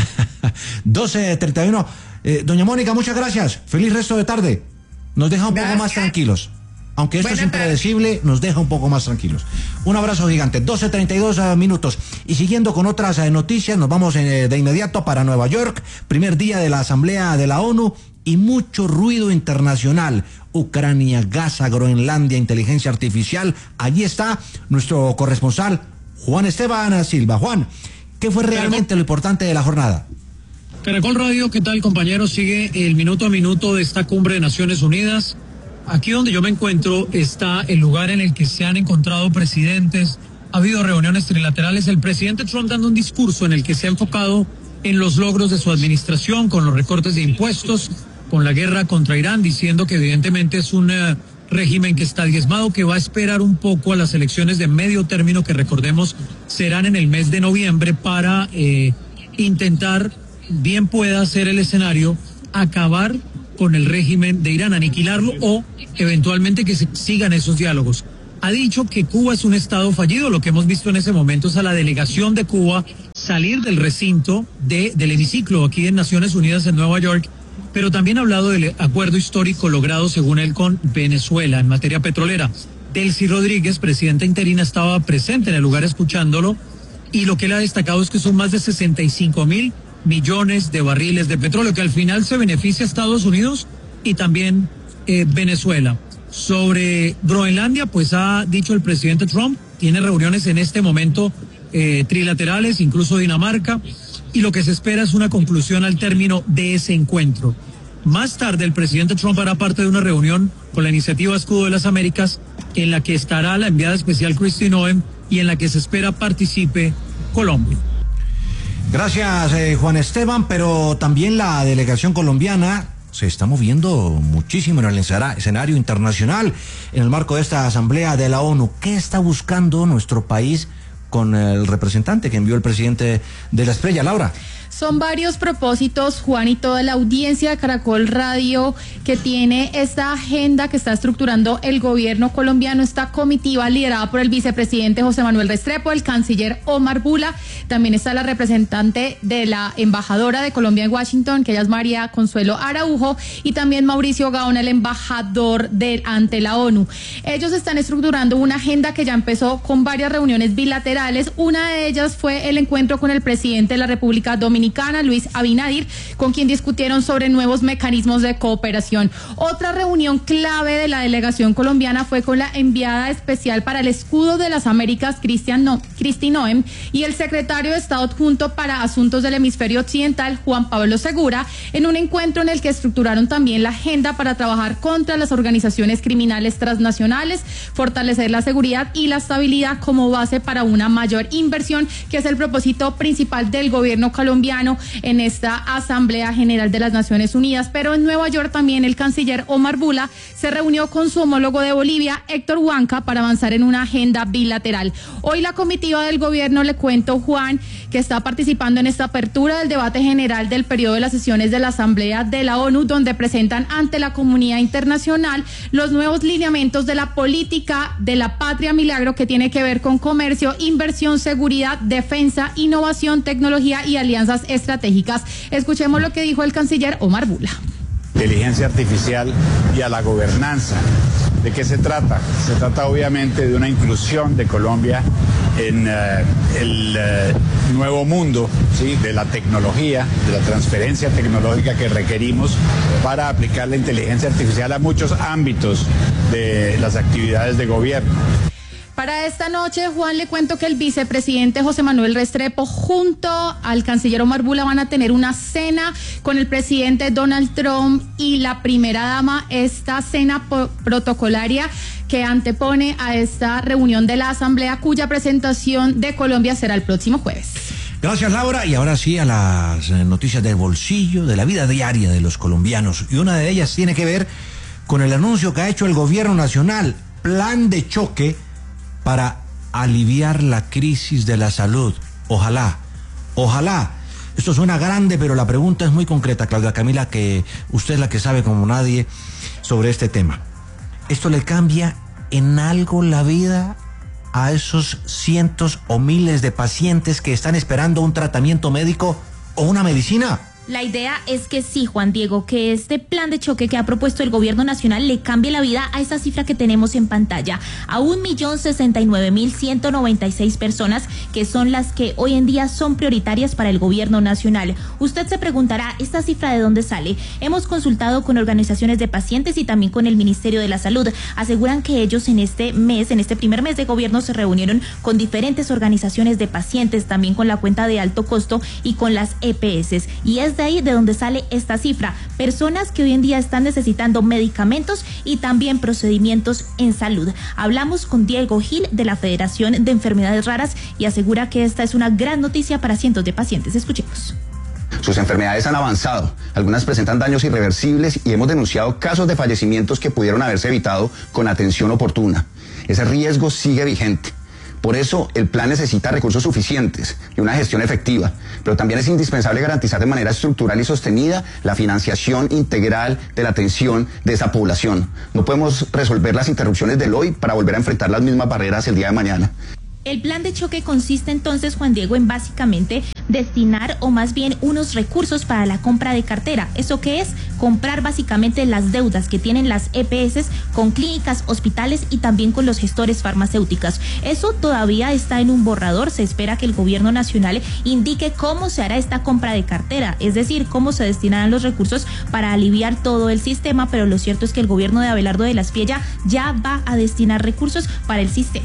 doce treinta y uno. Eh, doña Mónica, muchas gracias. Feliz resto de tarde. Nos deja un gracias. poco más tranquilos. Aunque esto Buenas es impredecible, tardes. Nos deja un poco más tranquilos. Un abrazo gigante. doce treinta y dos uh, minutos. Y siguiendo con otras uh, noticias, nos vamos eh, de inmediato para Nueva York. Primer día de la Asamblea de la ONU y mucho ruido internacional. Ucrania, Gaza, Groenlandia, inteligencia artificial. Allí está nuestro corresponsal, Juan Esteban Silva. Juan, ¿qué fue realmente lo importante de la jornada? Caracol Radio, ¿qué tal, compañeros? Sigue el minuto a minuto de esta cumbre de Naciones Unidas. Aquí donde yo me encuentro está el lugar en el que se han encontrado presidentes, ha habido reuniones trilaterales, el presidente Trump dando un discurso en el que se ha enfocado en los logros de su administración, con los recortes de impuestos, con la guerra contra Irán, diciendo que evidentemente es un uh, régimen que está diezmado, que va a esperar un poco a las elecciones de medio término, que recordemos serán en el mes de noviembre, para eh, intentar, bien pueda ser el escenario, acabar con el régimen de Irán, aniquilarlo o eventualmente que se sigan esos diálogos. Ha dicho que Cuba es un estado fallido. Lo que hemos visto en ese momento es a la delegación de Cuba salir del recinto de, del hemiciclo aquí en Naciones Unidas en Nueva York, pero también ha hablado del acuerdo histórico logrado, según él, con Venezuela en materia petrolera. Delcy Rodríguez, presidenta interina, estaba presente en el lugar escuchándolo, y lo que él ha destacado es que son más de sesenta y cinco mil millones de barriles de petróleo, que al final se beneficia a Estados Unidos y también eh, Venezuela. Sobre Groenlandia, pues ha dicho el presidente Trump, tiene reuniones en este momento eh, trilaterales, incluso Dinamarca, y lo que se espera es una conclusión al término de ese encuentro. Más tarde, el presidente Trump hará parte de una reunión con la iniciativa Escudo de las Américas, en la que estará la enviada especial Kristi Noem y en la que se espera participe Colombia. Gracias, eh, Juan Esteban, pero también la delegación colombiana se está moviendo muchísimo en el escenario internacional en el marco de esta asamblea de la ONU. ¿Qué está buscando nuestro país con el representante que envió el presidente de la Espriella, Laura? Son varios propósitos, Juan, y toda la audiencia de Caracol Radio que tiene esta agenda que está estructurando el gobierno colombiano, esta comitiva liderada por el vicepresidente José Manuel Restrepo, el canciller Omar Bula, también está la representante de la embajadora de Colombia en Washington, que ella es María Consuelo Araujo, y también Mauricio Gaona, el embajador de, ante la ONU. Ellos están estructurando una agenda que ya empezó con varias reuniones bilaterales. Una de ellas fue el encuentro con el presidente de la República Dominicana, Luis Abinader, con quien discutieron sobre nuevos mecanismos de cooperación. Otra reunión clave de la delegación colombiana fue con la enviada especial para el Escudo de las Américas, Cristian no, Kristi Noem, y el secretario de Estado adjunto para Asuntos del Hemisferio Occidental, Juan Pablo Segura, en un encuentro en el que estructuraron también la agenda para trabajar contra las organizaciones criminales transnacionales, fortalecer la seguridad y la estabilidad como base para una mayor inversión, que es el propósito principal del gobierno colombiano en esta Asamblea General de las Naciones Unidas. Pero en Nueva York también el canciller Omar Bula se reunió con su homólogo de Bolivia, Héctor Huanca, para avanzar en una agenda bilateral. Hoy la comitiva del gobierno, le cuento, Juan, que está participando en esta apertura del debate general del periodo de las sesiones de la Asamblea de la ONU, donde presentan ante la comunidad internacional los nuevos lineamientos de la política de la patria milagro, que tiene que ver con comercio, inversión, seguridad, defensa, innovación, tecnología y alianzas estratégicas. Escuchemos lo que dijo el canciller Omar Bula. Inteligencia artificial y a la gobernanza. ¿De qué se trata? Se trata obviamente de una inclusión de Colombia en uh, el uh, nuevo mundo, ¿sí?, de la tecnología, de la transferencia tecnológica que requerimos para aplicar la inteligencia artificial a muchos ámbitos de las actividades de gobierno. Para esta noche, Juan, le cuento que el vicepresidente José Manuel Restrepo junto al canciller Omar Bula van a tener una cena con el presidente Donald Trump y la primera dama, esta cena protocolaria que antepone a esta reunión de la Asamblea, cuya presentación de Colombia será el próximo jueves. Gracias, Laura. Y ahora sí a las noticias del bolsillo, de la vida diaria de los colombianos. Y una de ellas tiene que ver con el anuncio que ha hecho el gobierno nacional, plan de choque para aliviar la crisis de la salud. Ojalá, ojalá. Esto suena grande, pero la pregunta es muy concreta, Claudia Camila, que usted es la que sabe como nadie sobre este tema. ¿Esto le cambia en algo la vida a esos cientos o miles de pacientes que están esperando un tratamiento médico o una medicina? La idea es que sí, Juan Diego, que este plan de choque que ha propuesto el gobierno nacional le cambie la vida a esa cifra que tenemos en pantalla, a un millón sesenta y nueve mil ciento noventa y seis personas, que son las que hoy en día son prioritarias para el gobierno nacional. Usted se preguntará, ¿esta cifra de dónde sale? Hemos consultado con organizaciones de pacientes y también con el Ministerio de la Salud. Aseguran que ellos en este mes, en este primer mes de gobierno, se reunieron con diferentes organizaciones de pacientes, también con la cuenta de alto costo y con las E P S. Y es de de ahí de donde sale esta cifra. Personas que hoy en día están necesitando medicamentos y también procedimientos en salud. Hablamos con Diego Gil de la Federación de Enfermedades Raras y asegura que esta es una gran noticia para cientos de pacientes. Escuchemos. Sus enfermedades han avanzado, algunas presentan daños irreversibles y hemos denunciado casos de fallecimientos que pudieron haberse evitado con atención oportuna. Ese riesgo sigue vigente. Por eso el plan necesita recursos suficientes y una gestión efectiva, pero también es indispensable garantizar de manera estructural y sostenida la financiación integral de la atención de esa población. No podemos resolver las interrupciones del hoy para volver a enfrentar las mismas barreras el día de mañana. El plan de choque consiste entonces, Juan Diego, en básicamente destinar o más bien unos recursos para la compra de cartera. ¿Eso qué es? Comprar básicamente las deudas que tienen las E P S con clínicas, hospitales y también con los gestores farmacéuticos. Eso todavía está en un borrador. Se espera que el gobierno nacional indique cómo se hará esta compra de cartera, es decir, cómo se destinarán los recursos para aliviar todo el sistema, pero lo cierto es que el gobierno de Abelardo de la Espriella ya va a destinar recursos para el sistema.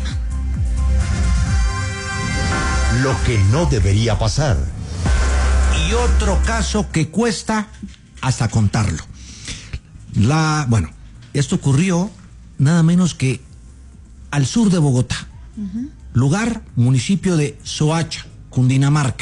Lo que no debería pasar. Y otro caso que cuesta hasta contarlo. La, bueno, esto ocurrió nada menos que al sur de Bogotá. Uh-huh. Lugar, municipio de Soacha, Cundinamarca.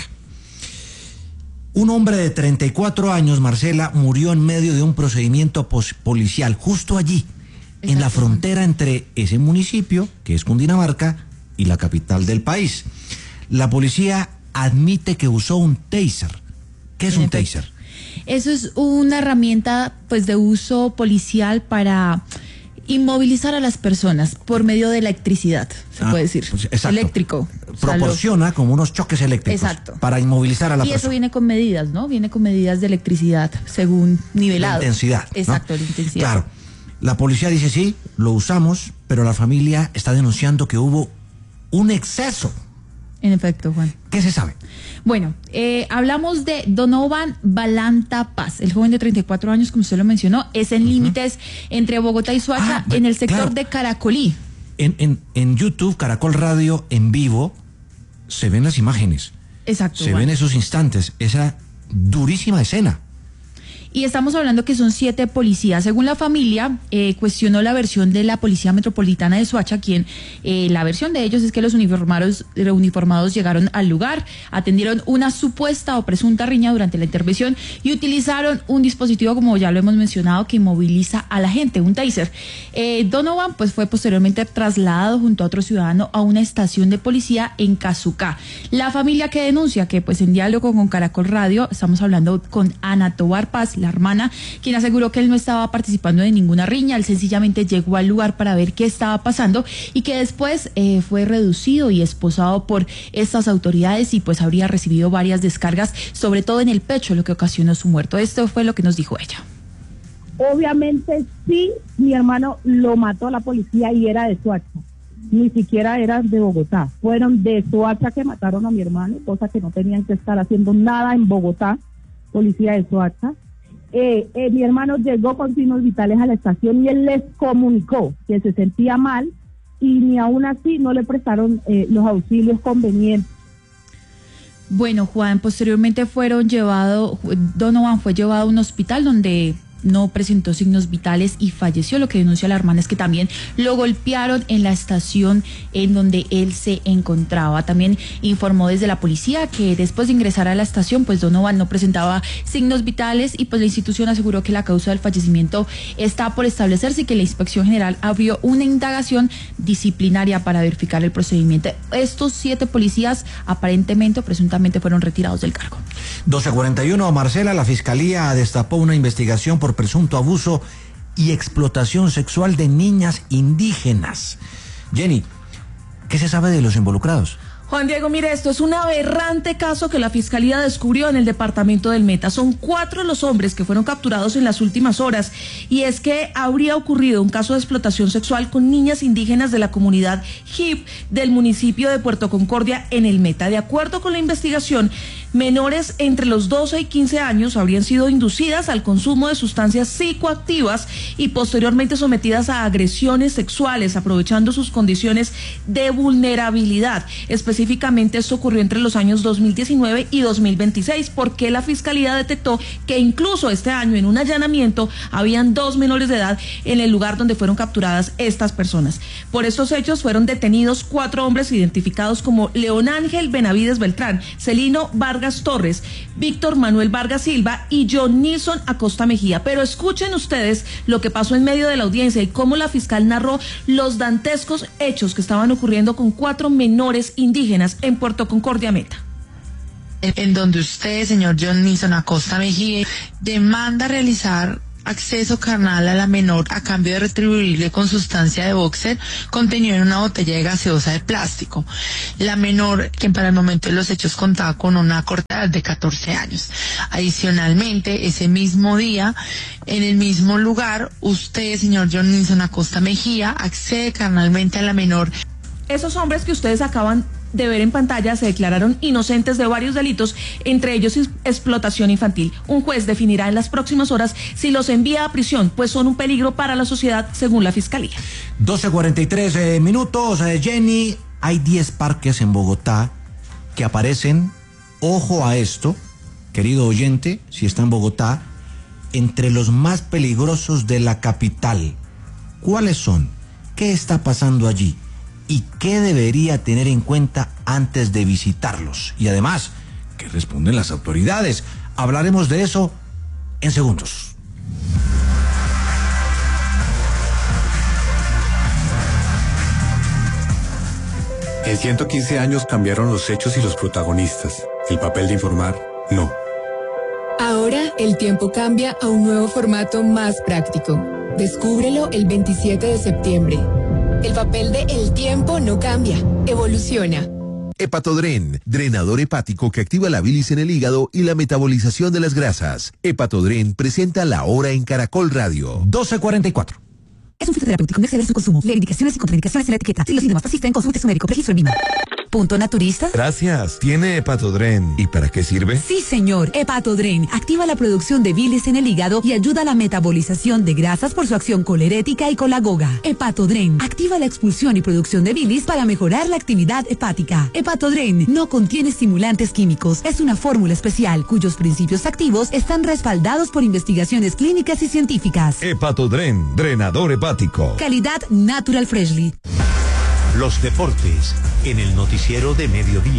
Un hombre de treinta y cuatro años, Marcela, murió en medio de un procedimiento policial, justo allí, exacto, en la frontera entre ese municipio, que es Cundinamarca, y la capital del país. La policía admite que usó un taser. ¿Qué es un taser? Eso es una herramienta pues de uso policial para inmovilizar a las personas por medio de electricidad, se ah, puede decir. Pues, exacto. Eléctrico. Proporciona o sea, lo... como unos choques eléctricos. Exacto. Para inmovilizar a la y persona. Y eso viene con medidas, ¿no? Viene con medidas de electricidad según nivelado. La intensidad. Exacto, ¿no? La intensidad. Claro. La policía dice sí, lo usamos, pero la familia está denunciando que hubo un exceso. En efecto, Juan. ¿Qué se sabe? Bueno, eh, hablamos de Donovan Balanta Paz, el joven de treinta y cuatro años, como usted lo mencionó, es en uh-huh. límites entre Bogotá y Soacha, ah, en el sector claro. de Caracolí. En, en, en YouTube, Caracol Radio en vivo, se ven las imágenes. Exacto. Se Juan. ven esos instantes, esa durísima escena. Y estamos hablando que son siete policías. Según la familia, eh, cuestionó la versión de la Policía Metropolitana de Soacha, quien eh, la versión de ellos es que los uniformados, uniformados llegaron al lugar, atendieron una supuesta o presunta riña durante la intervención y utilizaron un dispositivo, como ya lo hemos mencionado, que inmoviliza a la gente, un taser. Eh, Donovan pues fue posteriormente trasladado junto a otro ciudadano a una estación de policía en Cazucá. La familia que denuncia que pues en diálogo con Caracol Radio, estamos hablando con Ana Tobar Paz, la hermana, quien aseguró que él no estaba participando de ninguna riña, él sencillamente llegó al lugar para ver qué estaba pasando y que después eh, fue reducido y esposado por estas autoridades y pues habría recibido varias descargas, sobre todo en el pecho, lo que ocasionó su muerte. Esto fue lo que nos dijo ella. Obviamente sí, mi hermano lo mató a la policía y era de Soacha, ni siquiera era de Bogotá, fueron de Soacha que mataron a mi hermano, cosa que no tenían que estar haciendo nada en Bogotá, policía de Soacha. Eh, eh, mi hermano llegó con signos vitales a la estación y él les comunicó que se sentía mal y ni aún así no le prestaron eh, los auxilios convenientes. Bueno, Juan, posteriormente fueron llevado, Donovan fue llevado a un hospital donde no presentó signos vitales y falleció. Lo que denuncia la hermana es que también lo golpearon en la estación en donde él se encontraba. También informó desde la policía que después de ingresar a la estación, pues Donovan no presentaba signos vitales y pues la institución aseguró que la causa del fallecimiento está por establecerse y que la Inspección General abrió una indagación disciplinaria para verificar el procedimiento. Estos siete policías aparentemente o presuntamente fueron retirados del cargo. doce cuarenta y uno, Marcela, la Fiscalía destapó una investigación por presunto abuso y explotación sexual de niñas indígenas. Jenny, ¿qué se sabe de los involucrados? Juan Diego, mire, esto es un aberrante caso que la Fiscalía descubrió en el departamento del Meta. Son cuatro los hombres que fueron capturados en las últimas horas y es que habría ocurrido un caso de explotación sexual con niñas indígenas de la comunidad Hip del municipio de Puerto Concordia en el Meta. De acuerdo con la investigación, menores entre los doce y quince años habrían sido inducidas al consumo de sustancias psicoactivas y posteriormente sometidas a agresiones sexuales, aprovechando sus condiciones de vulnerabilidad. Específicamente esto ocurrió entre los años dos mil diecinueve y dos mil veintiséis, porque la Fiscalía detectó que incluso este año en un allanamiento habían dos menores de edad en el lugar donde fueron capturadas estas personas. Por estos hechos fueron detenidos cuatro hombres identificados como León Ángel Benavides Beltrán, Celino Vargas Torres, Víctor Manuel Vargas Silva y John Nilson Acosta Mejía. Pero escuchen ustedes lo que pasó en medio de la audiencia y cómo la fiscal narró los dantescos hechos que estaban ocurriendo con cuatro menores indígenas en Puerto Concordia Meta. En donde usted, señor John Nilson Acosta Mejía, demanda realizar acceso carnal a la menor a cambio de retribuirle con sustancia de boxer contenido en una botella de gaseosa de plástico. La menor, quien para el momento de los hechos contaba con una corta edad de catorce años. Adicionalmente, ese mismo día, en el mismo lugar, usted, señor John Nilson Acosta Mejía, accede carnalmente a la menor. Esos hombres que ustedes acaban de ver en pantalla se declararon inocentes de varios delitos, entre ellos explotación infantil. Un juez definirá en las próximas horas si los envía a prisión, pues son un peligro para la sociedad, según la Fiscalía. doce cuarenta y tres eh, minutos, eh, Jenny, hay diez parques en Bogotá que aparecen, ojo a esto, querido oyente, si está en Bogotá, entre los más peligrosos de la capital. ¿Cuáles son? ¿Qué está pasando allí? ¿Y qué debería tener en cuenta antes de visitarlos? Y además, ¿qué responden las autoridades? Hablaremos de eso en segundos. En ciento quince años cambiaron los hechos y los protagonistas. El papel de informar, no. Ahora el tiempo cambia a un nuevo formato más práctico. Descúbrelo el veintisiete de septiembre. El papel de El Tiempo no cambia, evoluciona. Hepatodren, drenador hepático que activa la bilis en el hígado y la metabolización de las grasas. Hepatodren presenta La Hora en Caracol Radio. doce cuarenta y cuatro. Es un fitoterapéutico, no exceder su consumo. Lee indicaciones y contraindicaciones en la etiqueta. Si los síntomas persisten, consulte a su médico. Registro en Vima. Punto Naturista. Gracias. ¿Tiene Hepatodren? ¿Y para qué sirve? Sí, señor. Hepatodren activa la producción de bilis en el hígado y ayuda a la metabolización de grasas por su acción colerética y colagoga. Hepatodren activa la expulsión y producción de bilis para mejorar la actividad hepática. Hepatodren no contiene estimulantes químicos. Es una fórmula especial cuyos principios activos están respaldados por investigaciones clínicas y científicas. Hepatodren, drenador hepático. Calidad Natural Freshly. Los deportes en el noticiero de mediodía.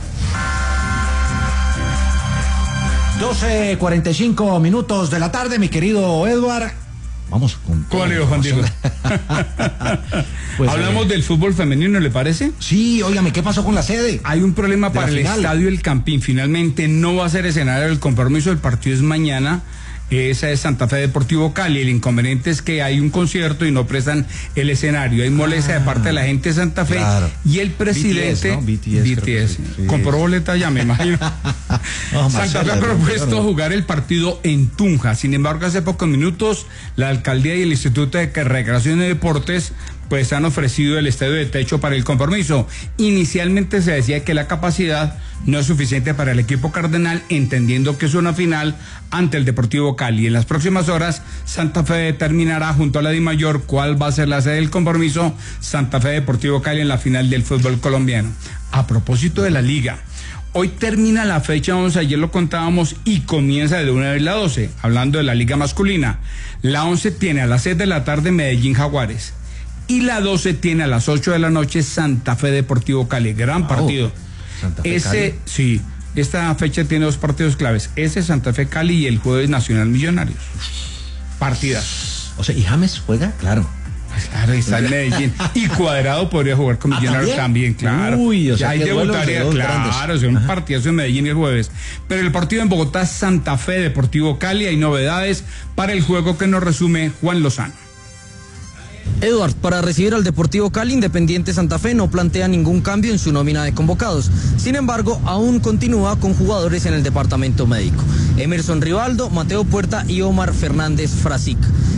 doce cuarenta y cinco minutos de la tarde, mi querido Edward. Vamos con... ¿Cuál es, Juan Diego? Pues, hablamos eh, del fútbol femenino, ¿le parece? Sí, óigame, ¿qué pasó con la sede? Hay un problema para el final. Estadio El Campín. Finalmente no va a ser escenario del compromiso. El partido es mañana. Esa es Santa Fe Deportivo Cali. El inconveniente es que hay un concierto y no prestan el escenario. Hay molestia ah, de parte de la gente de Santa Fe. Claro. Y el presidente... B T S, ¿no? B T S, B T S. Sí, compró boleta ya, me imagino. No, Santa Fe ha propuesto jugar el partido en Tunja. Sin embargo, hace pocos minutos, la alcaldía y el Instituto de Recreación y Deportes pues han ofrecido el estadio de techo para el compromiso. Inicialmente se decía que la capacidad no es suficiente para el equipo cardenal, entendiendo que es una final ante el Deportivo Cali. En las próximas horas, Santa Fe determinará junto a la DIMAYOR cuál va a ser la sede del compromiso Santa Fe Deportivo Cali en la final del fútbol colombiano. A propósito de la liga, hoy termina la fecha once, ayer lo contábamos, y comienza de una vez la doce, hablando de la liga masculina. La once tiene a las seis de la tarde Medellín Jaguares. Y la doce tiene a las ocho de la noche Santa Fe Deportivo Cali. Gran partido. Oh, Santa Fe Ese, Cali. Sí, esta fecha tiene dos partidos claves. Ese Santa Fe Cali y el jueves Nacional Millonarios. Partidas. O sea, ¿y James juega? Claro. Pues claro, está en Medellín. Y Cuadrado podría jugar con Millonarios ¿Ah, también? también, claro. Uy, o sea, ya ahí debutaría, claro, o sea, un partidazo en Medellín el jueves. Pero el partido en Bogotá, Santa Fe Deportivo Cali, hay novedades para el juego que nos resume Juan Lozano. Edward, para recibir al Deportivo Cali, Independiente Santa Fe no plantea ningún cambio en su nómina de convocados. Sin embargo, aún continúa con jugadores en el departamento médico. Emerson Rivaldo, Mateo Puerta y Omar Fernández Frasic.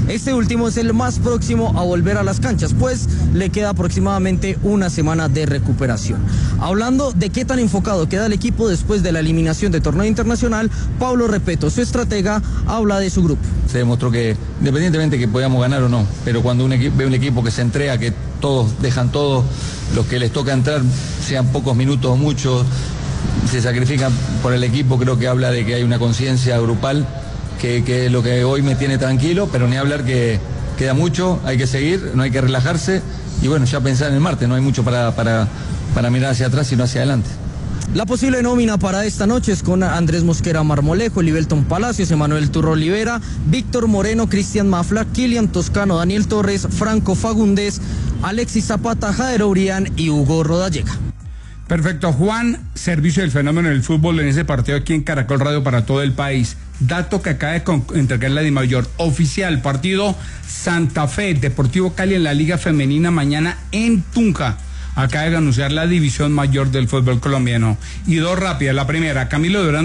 Este último es el más próximo a volver a las canchas, pues le queda aproximadamente una semana de recuperación. Hablando de qué tan enfocado queda el equipo después de la eliminación de torneo internacional, Pablo Repeto, su estratega, habla de su grupo. Se demostró que, independientemente que podamos ganar o no, pero cuando un equipo, ve un equipo que se entrega, que todos dejan todo, los que les toca entrar, sean pocos minutos o muchos, se sacrifican por el equipo, creo que habla de que hay una conciencia grupal que, que es lo que hoy me tiene tranquilo, pero ni hablar que queda mucho, hay que seguir, no hay que relajarse y bueno, ya pensar en el martes, no hay mucho para, para, para mirar hacia atrás sino hacia adelante. La posible nómina para esta noche es con Andrés Mosquera Marmolejo, Libelton Palacios, Emanuel Turro Olivera, Víctor Moreno, Cristian Mafla, Kilian Toscano, Daniel Torres, Franco Fagundes, Alexis Zapata, Jairo Urián y Hugo Rodallega. Perfecto, Juan, servicio del fenómeno del fútbol en ese partido aquí en Caracol Radio para todo el país. Dato que acaba de entregar la DIMAYOR, oficial, partido Santa Fe, Deportivo Cali en la Liga Femenina mañana en Tunja. Acaba de anunciar la división mayor del fútbol colombiano. Y dos rápidas, la primera, Camilo Durán